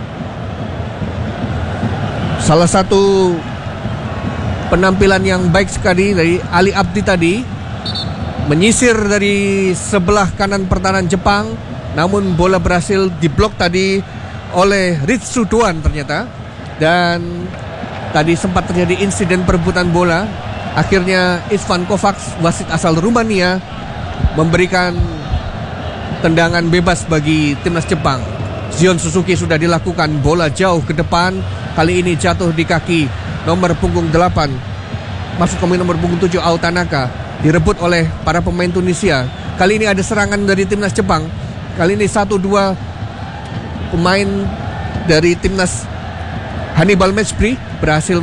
Salah satu penampilan yang baik sekali dari Ali Abdi tadi, menyisir dari sebelah kanan pertahanan Jepang, namun bola berhasil diblok tadi oleh Ritsudoan ternyata. Dan tadi sempat terjadi insiden perebutan bola. Akhirnya Istvan Kovacs, wasit asal Rumania, memberikan tendangan bebas bagi timnas Jepang. Zion Suzuki sudah dilakukan, bola jauh ke depan. Kali ini jatuh di kaki nomor punggung delapan. Masuk ke nomor punggung tujuh Aotanaka. Direbut oleh para pemain Tunisia. Kali ini ada serangan dari timnas Jepang. Kali ini satu dua pemain dari timnas Hannibal Mesbri berhasil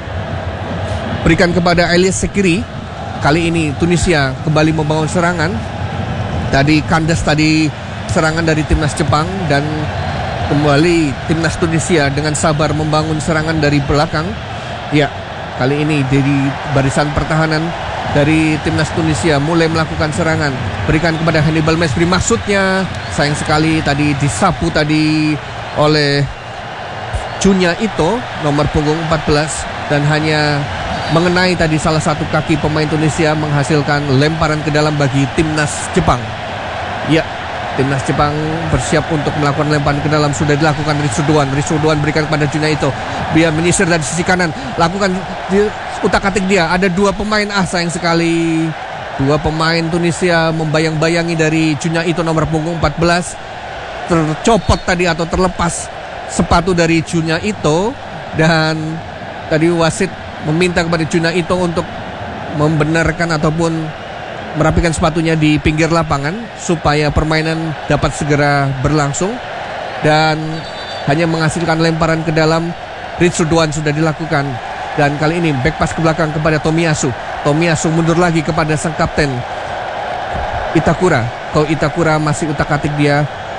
berikan kepada Elias Sakiri. Kali ini Tunisia kembali membangun serangan. Tadi kandas tadi serangan dari timnas Jepang. Dan kembali timnas Tunisia dengan sabar membangun serangan dari belakang. Ya, kali ini dari barisan pertahanan dari timnas Tunisia mulai melakukan serangan. Berikan kepada Hannibal Mesbri, maksudnya sayang sekali tadi disapu tadi oleh Junya Ito nomor punggung empat belas dan hanya mengenai tadi salah satu kaki pemain Tunisia, menghasilkan lemparan ke dalam bagi timnas Jepang. Ya, timnas Jepang bersiap untuk melakukan lemparan ke dalam. Sudah dilakukan Ritsudoan. Ritsudoan berikan kepada Junya Ito. Dia menyisir dari sisi kanan. Lakukan utak-atik dia. Ada dua pemain. Ah sayang sekali. Dua pemain Tunisia membayang-bayangi dari Junya Ito nomor punggung empat belas. Tercopot tadi atau terlepas sepatu dari Junya Ito. Dan tadi wasit meminta kepada Junya Ito untuk membenarkan ataupun merapikan sepatunya di pinggir lapangan supaya permainan dapat segera berlangsung. Dan hanya menghasilkan lemparan ke dalam. Ritsudoan sudah dilakukan. Dan kali ini back pass ke belakang kepada Tomiyasu. Tomiyasu mundur lagi kepada sang kapten Itakura. Kalau Itakura masih utak-atik dia,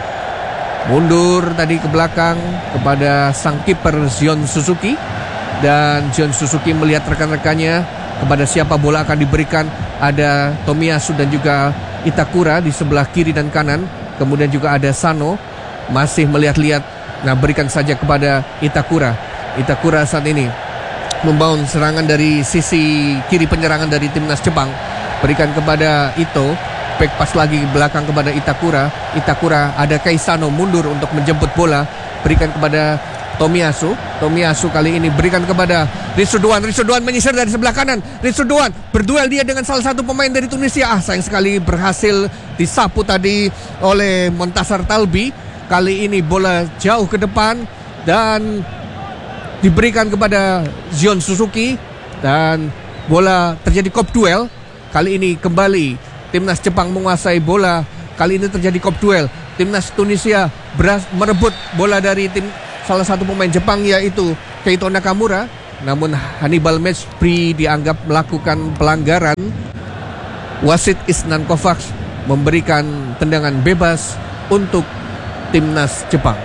mundur tadi ke belakang kepada sang kiper Zion Suzuki. Dan Zion Suzuki melihat rekan-rekannya kepada siapa bola akan diberikan. Ada Tomiyasu dan juga Itakura di sebelah kiri dan kanan. Kemudian juga ada Sano masih melihat-lihat. Nah, berikan saja kepada Itakura. Itakura saat ini membangun serangan dari sisi kiri penyerangan dari timnas Jepang. Berikan kepada Ito. Back pass lagi belakang kepada Itakura. Itakura ada Kaisano mundur untuk menjemput bola. Berikan kepada Tomiyasu. Tomiyasu kali ini berikan kepada Ritsudoan. Ritsudoan menyisir dari sebelah kanan. Ritsudoan berduel dia dengan salah satu pemain dari Tunisia. Ah sayang sekali berhasil disapu tadi oleh Montasar Talbi. Kali ini bola jauh ke depan dan diberikan kepada Zion Suzuki dan bola terjadi kop duel. Kali ini kembali timnas Jepang menguasai bola. Kali ini terjadi kop duel. Timnas Tunisia beras, merebut bola dari tim salah satu pemain Jepang yaitu Keito Nakamura. Namun Hannibal Mejbri dianggap melakukan pelanggaran. Wasit Isnan Kovacs memberikan tendangan bebas untuk timnas Jepang.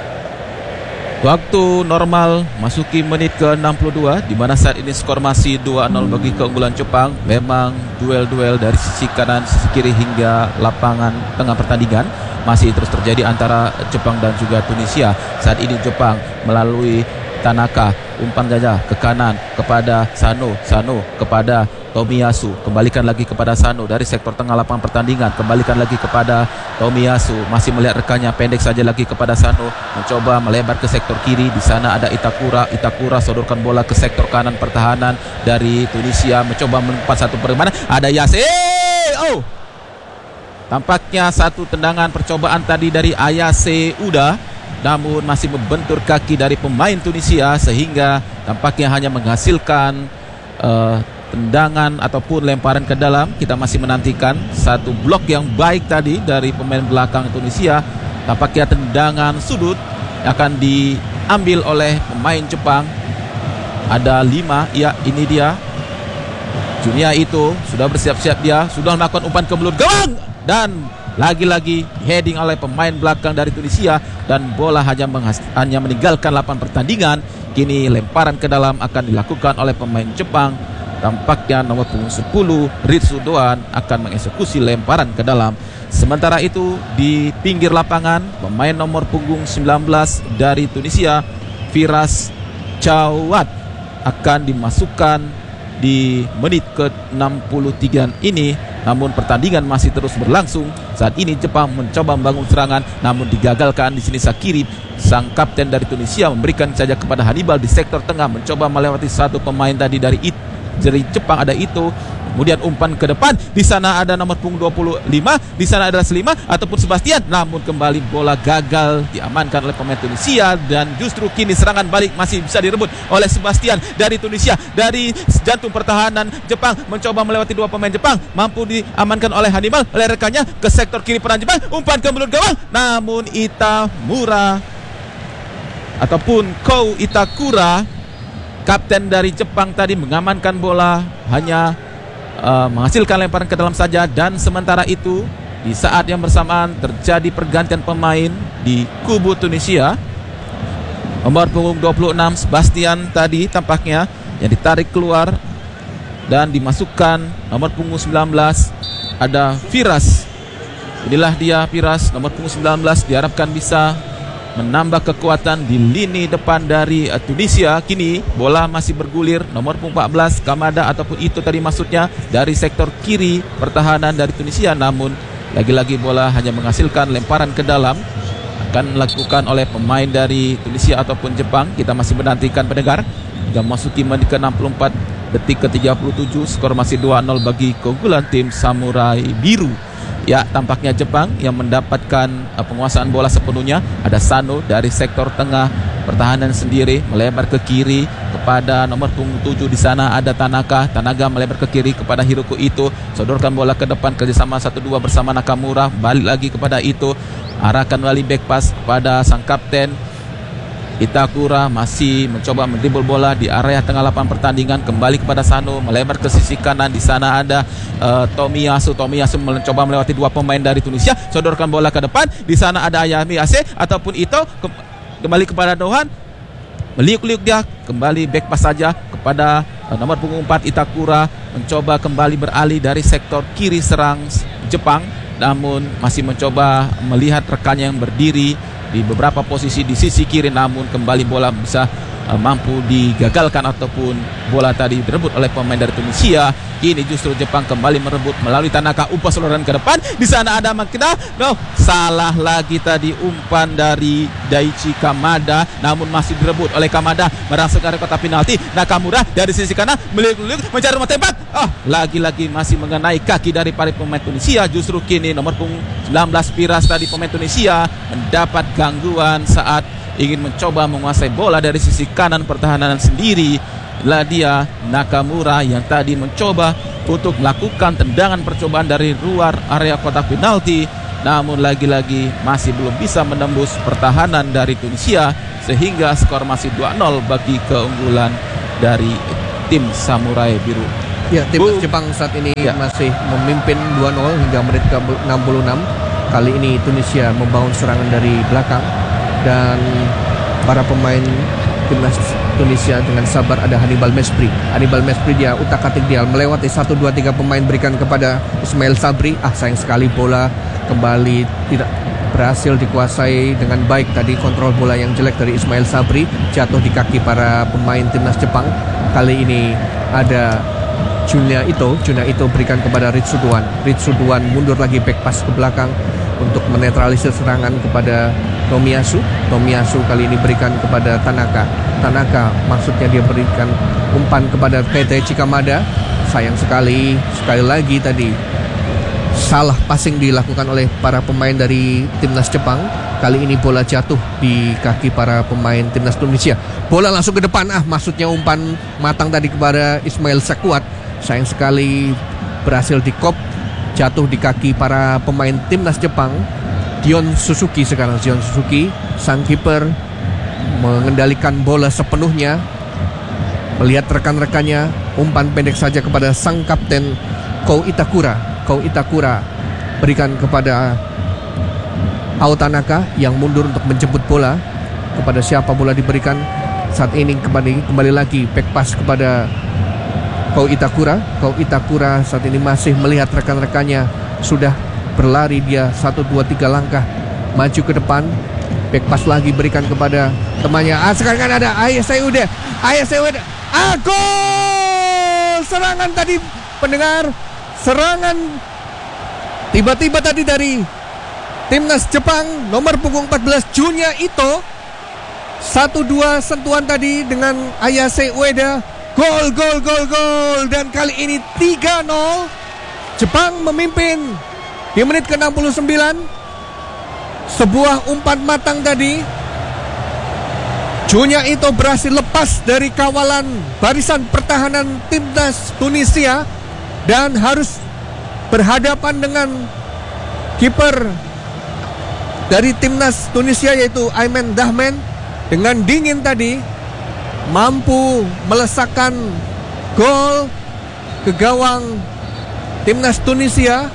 Waktu normal masuki menit ke enam puluh dua, di mana saat ini skor masih dua nol bagi keunggulan Jepang. Memang duel-duel dari sisi kanan, sisi kiri hingga lapangan tengah pertandingan masih terus terjadi antara Jepang dan juga Tunisia. Saat ini Jepang melalui Tanaka, umpan gajah ke kanan kepada Sano, Sano kepada Tomiyasu, kembalikan lagi kepada Sano dari sektor tengah lapangan pertandingan, kembalikan lagi kepada Tomiyasu, masih melihat rekannya, pendek saja lagi kepada Sano, mencoba melebar ke sektor kiri. Di sana ada Itakura, Itakura sodorkan bola ke sektor kanan pertahanan dari Tunisia, mencoba melompat satu permainan, ada Yase, oh, tampaknya satu tendangan percobaan tadi dari Ayase Uda, namun masih membentur kaki dari pemain Tunisia sehingga tampaknya hanya menghasilkan uh, tendangan ataupun lemparan ke dalam. Kita masih menantikan satu blok yang baik tadi dari pemain belakang Tunisia. Tampaknya tendangan sudut akan diambil oleh pemain Jepang. Ada lima, ya ini dia. Junia itu sudah bersiap-siap, dia sudah melakukan umpan ke mulut gawang dan lagi-lagi heading oleh pemain belakang dari Tunisia dan bola hanya, hanya meninggalkan lapangan pertandingan. Kini lemparan ke dalam akan dilakukan oleh pemain Jepang. Tampaknya nomor punggung sepuluh Ritsu Doan akan mengeksekusi lemparan ke dalam. Sementara itu di pinggir lapangan pemain nomor punggung sembilan belas dari Tunisia, Firas Chawat, akan dimasukkan di menit ke enam puluh tiga ini. Namun pertandingan masih terus berlangsung. Saat ini Jepang mencoba membangun serangan, namun digagalkan. Di sini Sakiri, sang kapten dari Tunisia, memberikan saja kepada Hannibal di sektor tengah, mencoba melewati satu pemain tadi dari it, dari Jepang, ada itu. Kemudian umpan ke depan, di sana ada nomor punggung dua puluh lima, di sana adalah Slima ataupun Sebastian, namun kembali bola gagal diamankan oleh pemain Tunisia dan justru kini serangan balik masih bisa direbut oleh Sebastian dari Tunisia. Dari jantung pertahanan Jepang mencoba melewati dua pemain Jepang, mampu diamankan oleh Hannibal oleh rekannya ke sektor kiri peran Jepang, umpan ke mulut gawang, namun Itamura ataupun Kou Itakura, kapten dari Jepang tadi, mengamankan bola, hanya Uh, menghasilkan lemparan ke dalam saja. Dan sementara itu di saat yang bersamaan terjadi pergantian pemain di kubu Tunisia. Nomor punggung dua puluh enam Sebastian tadi tampaknya yang ditarik keluar dan dimasukkan nomor punggung sembilan belas, ada Firas. Inilah dia Firas, nomor punggung sembilan belas, diharapkan bisa menambah kekuatan di lini depan dari uh, Tunisia. Kini bola masih bergulir, nomor punggung empat belas Kamada ataupun itu tadi maksudnya dari sektor kiri pertahanan dari Tunisia, namun lagi-lagi bola hanya menghasilkan lemparan ke dalam. Akan dilakukan oleh pemain dari Tunisia ataupun Jepang. Kita masih menantikan pendengar. Hingga memasuki menit ke enam puluh empat, detik ke tiga puluh tujuh, skor masih dua nol bagi keunggulan tim Samurai Biru. Ya, tampaknya Jepang yang mendapatkan uh, penguasaan bola sepenuhnya. Ada Sano dari sektor tengah pertahanan sendiri melebar ke kiri kepada nomor punggung tujuh. Di sana ada Tanaka, Tanaka melebar ke kiri kepada Hiroko Ito, sodorkan bola ke depan kerjasama satu dua bersama Nakamura, balik lagi kepada Ito, arahkan melalui back pass kepada sang kapten Itakura, masih mencoba mendribble bola di area tengah lapangan pertandingan, kembali kepada Sano, melebar ke sisi kanan. Di sana ada uh, Tomiyasu, Tomiyasu mencoba melewati dua pemain dari Tunisia, sodorkan bola ke depan. Di sana ada Ayami Ase ataupun Ito, ke- kembali kepada Dohan, meliuk-liuk dia, kembali back pass saja kepada uh, nomor punggung empat Itakura, mencoba kembali beralih dari sektor kiri serang Jepang, namun masih mencoba melihat rekannya yang berdiri di beberapa posisi di sisi kiri, namun kembali bola bisa uh, mampu digagalkan ataupun bola tadi direbut oleh pemain dari Tunisia. Kini justru Jepang kembali merebut melalui Tanaka, umpan seluruhan ke depan. Di sana ada Makina, no, salah lagi tadi umpan dari Daichi Kamada, namun masih direbut oleh Kamada, merasuk ke kotak penalti. Nakamura dari sisi kanan meliuk-liuk mencari rumah tembak. Oh, lagi-lagi masih mengenai kaki dari para pemain Tunisia. Justru kini nomor punggung sembilan belas Firas tadi pemain Tunisia mendapat gangguan saat ingin mencoba menguasai bola dari sisi kanan pertahanan sendiri. Lah dia Nakamura yang tadi mencoba untuk melakukan tendangan percobaan dari luar area kotak penalti, namun lagi-lagi masih belum bisa menembus pertahanan dari Tunisia, sehingga skor masih dua nol bagi keunggulan dari tim Samurai Biru. Ya, tim Jepang saat ini ya. masih memimpin dua nol hingga menit ke enam puluh enam. Kali ini Tunisia membangun serangan dari belakang dan para pemain timnas Tunisia dengan sabar. Ada Hannibal Mespri. Hannibal Mespri dia utak-atik dia melewati satu dua tiga pemain, berikan kepada Ismail Sabri. Ah, sayang sekali bola kembali tidak berhasil dikuasai dengan baik. Tadi kontrol bola yang jelek dari Ismail Sabri, jatuh di kaki para pemain timnas Jepang. Kali ini ada Junya Ito. Junya Ito berikan kepada Ritsuduan. Ritsuduan mundur lagi, back pass ke belakang untuk menetralisir serangan kepada Tomiyasu. Tomiyasu kali ini berikan kepada Tanaka. Tanaka maksudnya dia berikan umpan kepada Keita Chikamada. Sayang sekali, sekali lagi tadi salah passing dilakukan oleh para pemain dari timnas Jepang. Kali ini bola jatuh di kaki para pemain timnas Tunisia. Bola langsung ke depan. Ah, maksudnya umpan matang tadi kepada Ismail Sakuat. Sayang sekali berhasil dikop, jatuh di kaki para pemain timnas Jepang. Dion Suzuki sekarang, Dion Suzuki sang kiper mengendalikan bola sepenuhnya, melihat rekan-rekannya, umpan pendek saja kepada sang kapten Kou Itakura. Kou Itakura berikan kepada Ao Tanaka yang mundur untuk menjemput bola. Kepada siapa bola diberikan saat ini? Kembali, kembali lagi back pass kepada Kou Itakura. Kou Itakura saat ini masih melihat rekan-rekannya, sudah berlari dia satu dua tiga langkah maju ke depan. Back pass lagi berikan kepada temannya. Ah, sekarang kan ada Ayah Sayuda. Ayah Sayuda. Ah, gol! Serangan tadi pendengar, serangan tiba-tiba tadi dari timnas Jepang nomor punggung empat belas Junya Ito. satu dua sentuhan tadi dengan Ayase Ueda. Gol, gol, gol, gol. Dan kali ini tiga nol. Jepang memimpin di menit ke enam puluh sembilan. Sebuah umpan matang tadi, Junya Ito berhasil lepas dari kawalan barisan pertahanan timnas Tunisia dan harus berhadapan dengan kiper dari timnas Tunisia yaitu Ayman Dahmen. Dengan dingin tadi mampu melesakkan gol ke gawang timnas Tunisia.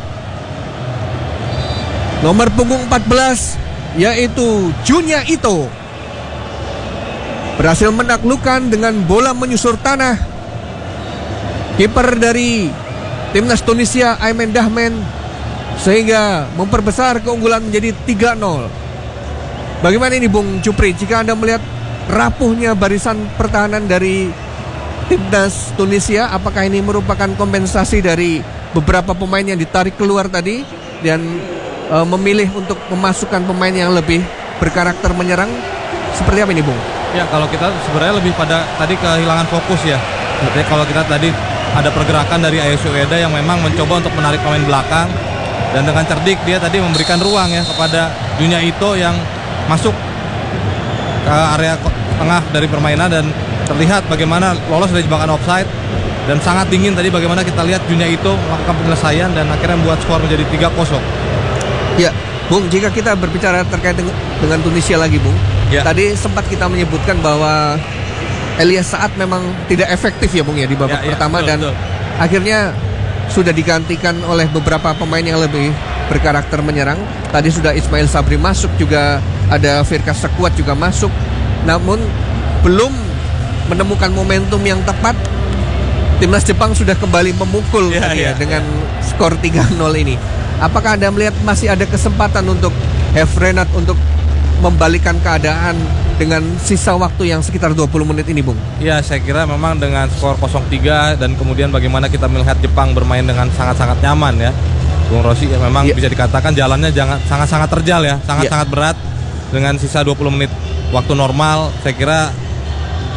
Nomor punggung empat belas yaitu Junya Ito berhasil menaklukkan dengan bola menyusur tanah kiper dari timnas Tunisia Ayman Dahmen, sehingga memperbesar keunggulan menjadi tiga nol. Bagaimana ini Bung Jupri jika Anda melihat rapuhnya barisan pertahanan dari timnas Tunisia? Apakah ini merupakan kompensasi dari beberapa pemain yang ditarik keluar tadi dan uh, memilih untuk memasukkan pemain yang lebih berkarakter menyerang? Seperti apa ini Bung? Ya, kalau kita sebenarnya lebih pada tadi kehilangan fokus ya. Jadi kalau kita tadi ada pergerakan dari Ayase Ueda yang memang mencoba untuk menarik pemain belakang, dan dengan cerdik dia tadi memberikan ruang ya kepada Junya Ito yang masuk ke area tengah dari permainan dan terlihat bagaimana lolos dari jebakan offside. Dan sangat dingin tadi bagaimana kita lihat Junya Ito melakukan penyelesaian dan akhirnya membuat skor menjadi tiga kosong. Ya, Bung, jika kita berbicara terkait dengan, dengan Tunisia lagi Bung, ya. Tadi sempat kita menyebutkan bahwa Elias Saad memang tidak efektif ya Bung ya di babak ya, pertama ya, betul, dan betul. Akhirnya sudah digantikan oleh beberapa pemain yang lebih berkarakter menyerang. Tadi sudah Ismail Sabri masuk, juga ada Firkas Sakuat juga masuk, namun belum menemukan momentum yang tepat. Timnas Jepang sudah kembali memukul ya, ya, ya, dengan ya. skor tiga nol ini. Apakah Anda melihat masih ada kesempatan untuk Hefrenat untuk membalikkan keadaan dengan sisa waktu yang sekitar dua puluh menit ini Bung? Ya, saya kira memang dengan skor nol tiga dan kemudian bagaimana kita melihat Jepang bermain dengan sangat-sangat nyaman ya Bung Rosi, ya memang ya. bisa dikatakan jalannya jangan sangat-sangat terjal ya, sangat-sangat ya. berat. Dengan sisa dua puluh menit waktu normal, saya kira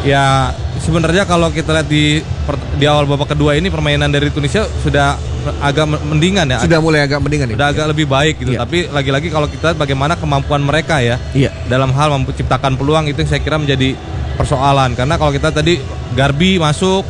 Ya sebenarnya kalau kita lihat di di awal babak kedua ini permainan dari Tunisia sudah agak mendingan ya. Sudah mulai agak mendingan. Sudah ya. agak lebih baik gitu. Ya. Tapi lagi-lagi kalau kita lihat bagaimana kemampuan mereka ya, ya. dalam hal menciptakan peluang itu saya kira menjadi persoalan. Karena kalau kita tadi Garbi masuk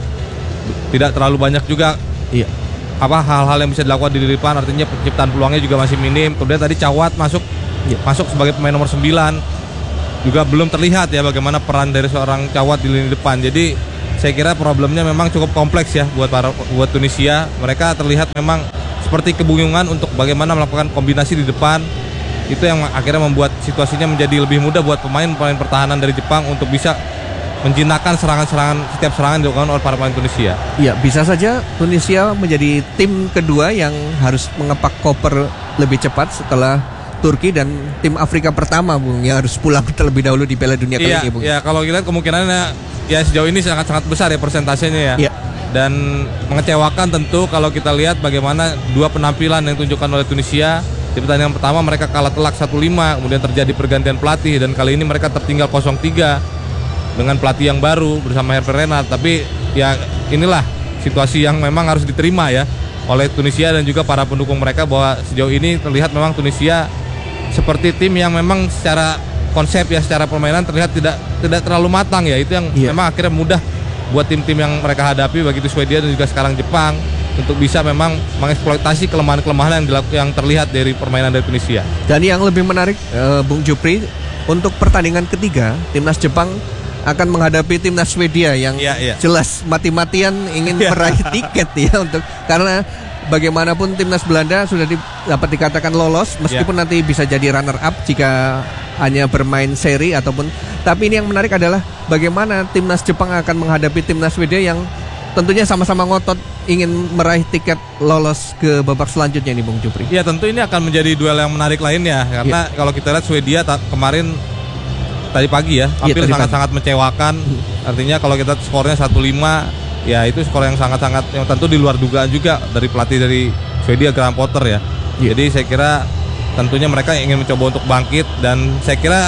tidak terlalu banyak juga. Ya. Apa hal-hal yang bisa dilakukan di depan, artinya penciptaan peluangnya juga masih minim. Kemudian tadi Cawat masuk ya. masuk sebagai pemain nomor sembilan. Juga belum terlihat ya bagaimana peran dari seorang Cawat di lini depan. Jadi saya kira problemnya memang cukup kompleks ya buat para buat Tunisia. Mereka terlihat memang seperti kebingungan untuk bagaimana melakukan kombinasi di depan. Itu yang akhirnya membuat situasinya menjadi lebih mudah buat pemain-pemain pertahanan dari Jepang untuk bisa menjinakkan serangan-serangan setiap serangan dilakukan oleh para pemain Tunisia. Iya, bisa saja Tunisia menjadi tim kedua yang harus mengepak koper lebih cepat setelah Turki dan tim Afrika pertama, Bung, yang harus pulang terlebih dahulu di Piala Dunia kali iya, ini, Bung. Iya, kalau kita lihat kemungkinannya ya sejauh ini sangat-sangat besar ya persentasenya ya. Iya. Dan mengecewakan tentu kalau kita lihat bagaimana dua penampilan yang ditunjukkan oleh Tunisia. Di pertandingan pertama mereka kalah telak satu lima, kemudian terjadi pergantian pelatih dan kali ini mereka tertinggal nol tiga dengan pelatih yang baru bersama Hervé Renard. Tapi ya inilah situasi yang memang harus diterima ya oleh Tunisia dan juga para pendukung mereka, bahwa sejauh ini terlihat memang Tunisia seperti tim yang memang secara konsep ya, secara permainan terlihat tidak tidak terlalu matang ya. Itu yang yeah. memang akhirnya mudah buat tim-tim yang mereka hadapi, begitu Swedia dan juga sekarang Jepang, untuk bisa memang mengeksploitasi kelemahan-kelemahan yang, yang terlihat dari permainan dari Tunisia. Dan yang lebih menarik, uh, Bung Jupri, untuk pertandingan ketiga timnas Jepang akan menghadapi timnas Swedia yang yeah, yeah. jelas mati-matian ingin yeah. meraih tiket ya, untuk karena bagaimanapun timnas Belanda sudah di, dapat dikatakan lolos, meskipun yeah. nanti bisa jadi runner up jika hanya bermain seri ataupun. Tapi ini yang menarik adalah bagaimana timnas Jepang akan menghadapi timnas Swedia yang tentunya sama-sama ngotot ingin meraih tiket lolos ke babak selanjutnya nih, Bung Jupri. Iya, tentu ini akan menjadi duel yang menarik lainnya, karena yeah. kalau kita lihat Swedia ta- kemarin tadi pagi ya tampil yeah, sangat-sangat mengecewakan. Hmm. Artinya kalau kita skornya satu lima, ya itu skor yang sangat-sangat yang tentu di luar dugaan juga dari pelatih dari Swedia, Graham Potter ya. Yeah. Jadi saya kira tentunya mereka ingin mencoba untuk bangkit, dan saya kira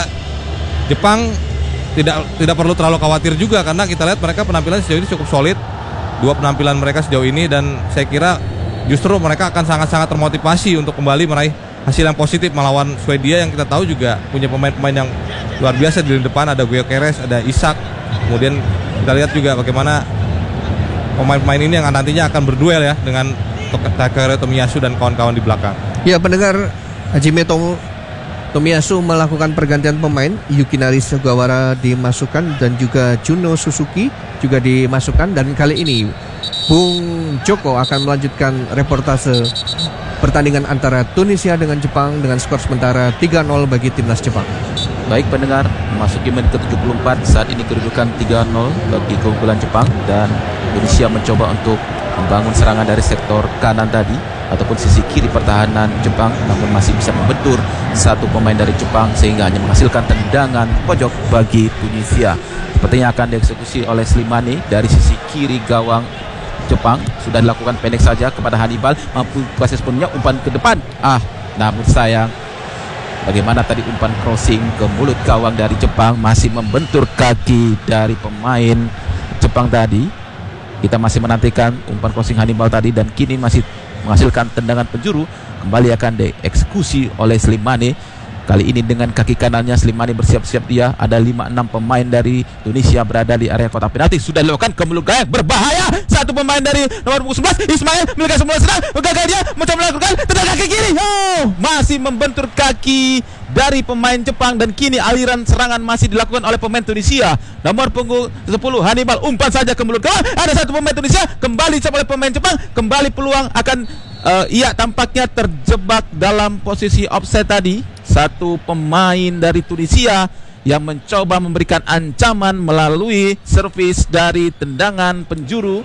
Jepang tidak tidak perlu terlalu khawatir juga, karena kita lihat mereka penampilan sejauh ini cukup solid. Dua penampilan mereka sejauh ini, dan saya kira justru mereka akan sangat-sangat termotivasi untuk kembali meraih hasil yang positif melawan Swedia yang kita tahu juga punya pemain-pemain yang luar biasa di depan. Ada Gyökeres, ada Isak. Kemudian kita lihat juga bagaimana pemain-pemain ini yang nantinya akan berduel ya dengan Takehiro Tomiyasu dan kawan-kawan di belakang. Ya, pendengar, Hajime Tom, Tomiyasu melakukan pergantian pemain. Yukinari Sugawara dimasukkan dan juga Juno Suzuki juga dimasukkan. Dan kali ini Bung Joko akan melanjutkan reportase pertandingan antara Tunisia dengan Jepang dengan skor sementara tiga nol bagi timnas Jepang. Baik pendengar, memasuki menit ke tujuh puluh empat, saat ini kedudukan tiga nol bagi keunggulan Jepang, dan Indonesia mencoba untuk membangun serangan dari sektor kanan tadi ataupun sisi kiri pertahanan Jepang, namun masih bisa membentur satu pemain dari Jepang sehingga hanya menghasilkan tendangan pojok bagi Tunisia. Sepertinya akan dieksekusi oleh Slimani dari sisi kiri gawang Jepang. Sudah dilakukan pendek saja kepada Hannibal, mampu proses penuhnya, umpan ke depan. Ah, namun sayang, bagaimana tadi umpan crossing ke mulut gawang dari Jepang masih membentur kaki dari pemain Jepang tadi. Kita masih menantikan umpan crossing Hannibal tadi, dan kini masih menghasilkan tendangan penjuru. Kembali akan dieksekusi oleh Slimani. Kali ini dengan kaki kanannya Slimani bersiap-siap dia. Ada lima enam pemain dari Tunisia berada di area kotak penalti. Sudah dilakukan ke mulut gawang, berbahaya. Satu pemain dari nomor sebelas, Ismail, memiliki semula serang. Gagal dia mencoba melakukan tendangan kaki kiri. Oh, masih membentur kaki dari pemain Jepang, dan kini aliran serangan masih dilakukan oleh pemain Tunisia. Nomor punggung sepuluh Hannibal, umpan saja ke mulut gawang. Ada satu pemain Tunisia, kembali dicoba oleh pemain Jepang. Kembali peluang akan uh, ia tampaknya terjebak dalam posisi offside tadi. Satu pemain dari Tunisia yang mencoba memberikan ancaman melalui servis dari tendangan penjuru,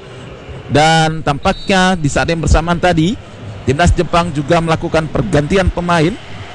dan tampaknya di saat yang bersamaan tadi timnas Jepang juga melakukan pergantian pemain.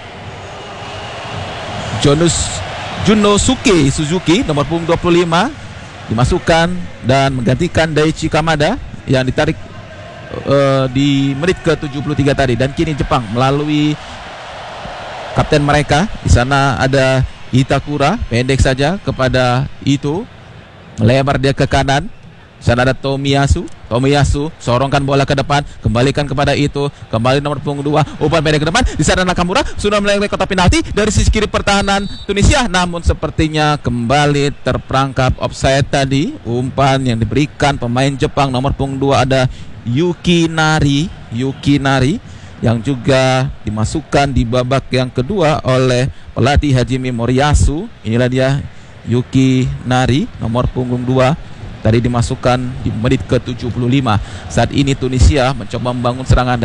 Jonus Junosuke Suzuki nomor punggung dua puluh lima dimasukkan dan menggantikan Daichi Kamada yang ditarik uh, di menit ke tujuh puluh tiga tadi. Dan kini Jepang melalui kapten mereka, di sana ada Itakura, pendek saja kepada Ito. Melebar dia ke kanan. Sana ada Tomiyasu. Tomiyasu sorongkan bola ke depan, kembalikan kepada itu, kembali nomor punggung dua, umpan pendek ke depan. Di sana Nakamura sudah melewati kotak penalti dari sisi kiri pertahanan Tunisia, namun sepertinya kembali terperangkap offside tadi. Umpan yang diberikan pemain Jepang nomor punggung dua ada Yuki Nari, Yuki Nari yang juga dimasukkan di babak yang kedua oleh pelatih Hajime Moriyasu. Inilah dia Yuki Nari nomor punggung dua. Tadi dimasukkan di menit ke tujuh puluh lima. Saat ini Tunisia mencoba membangun serangan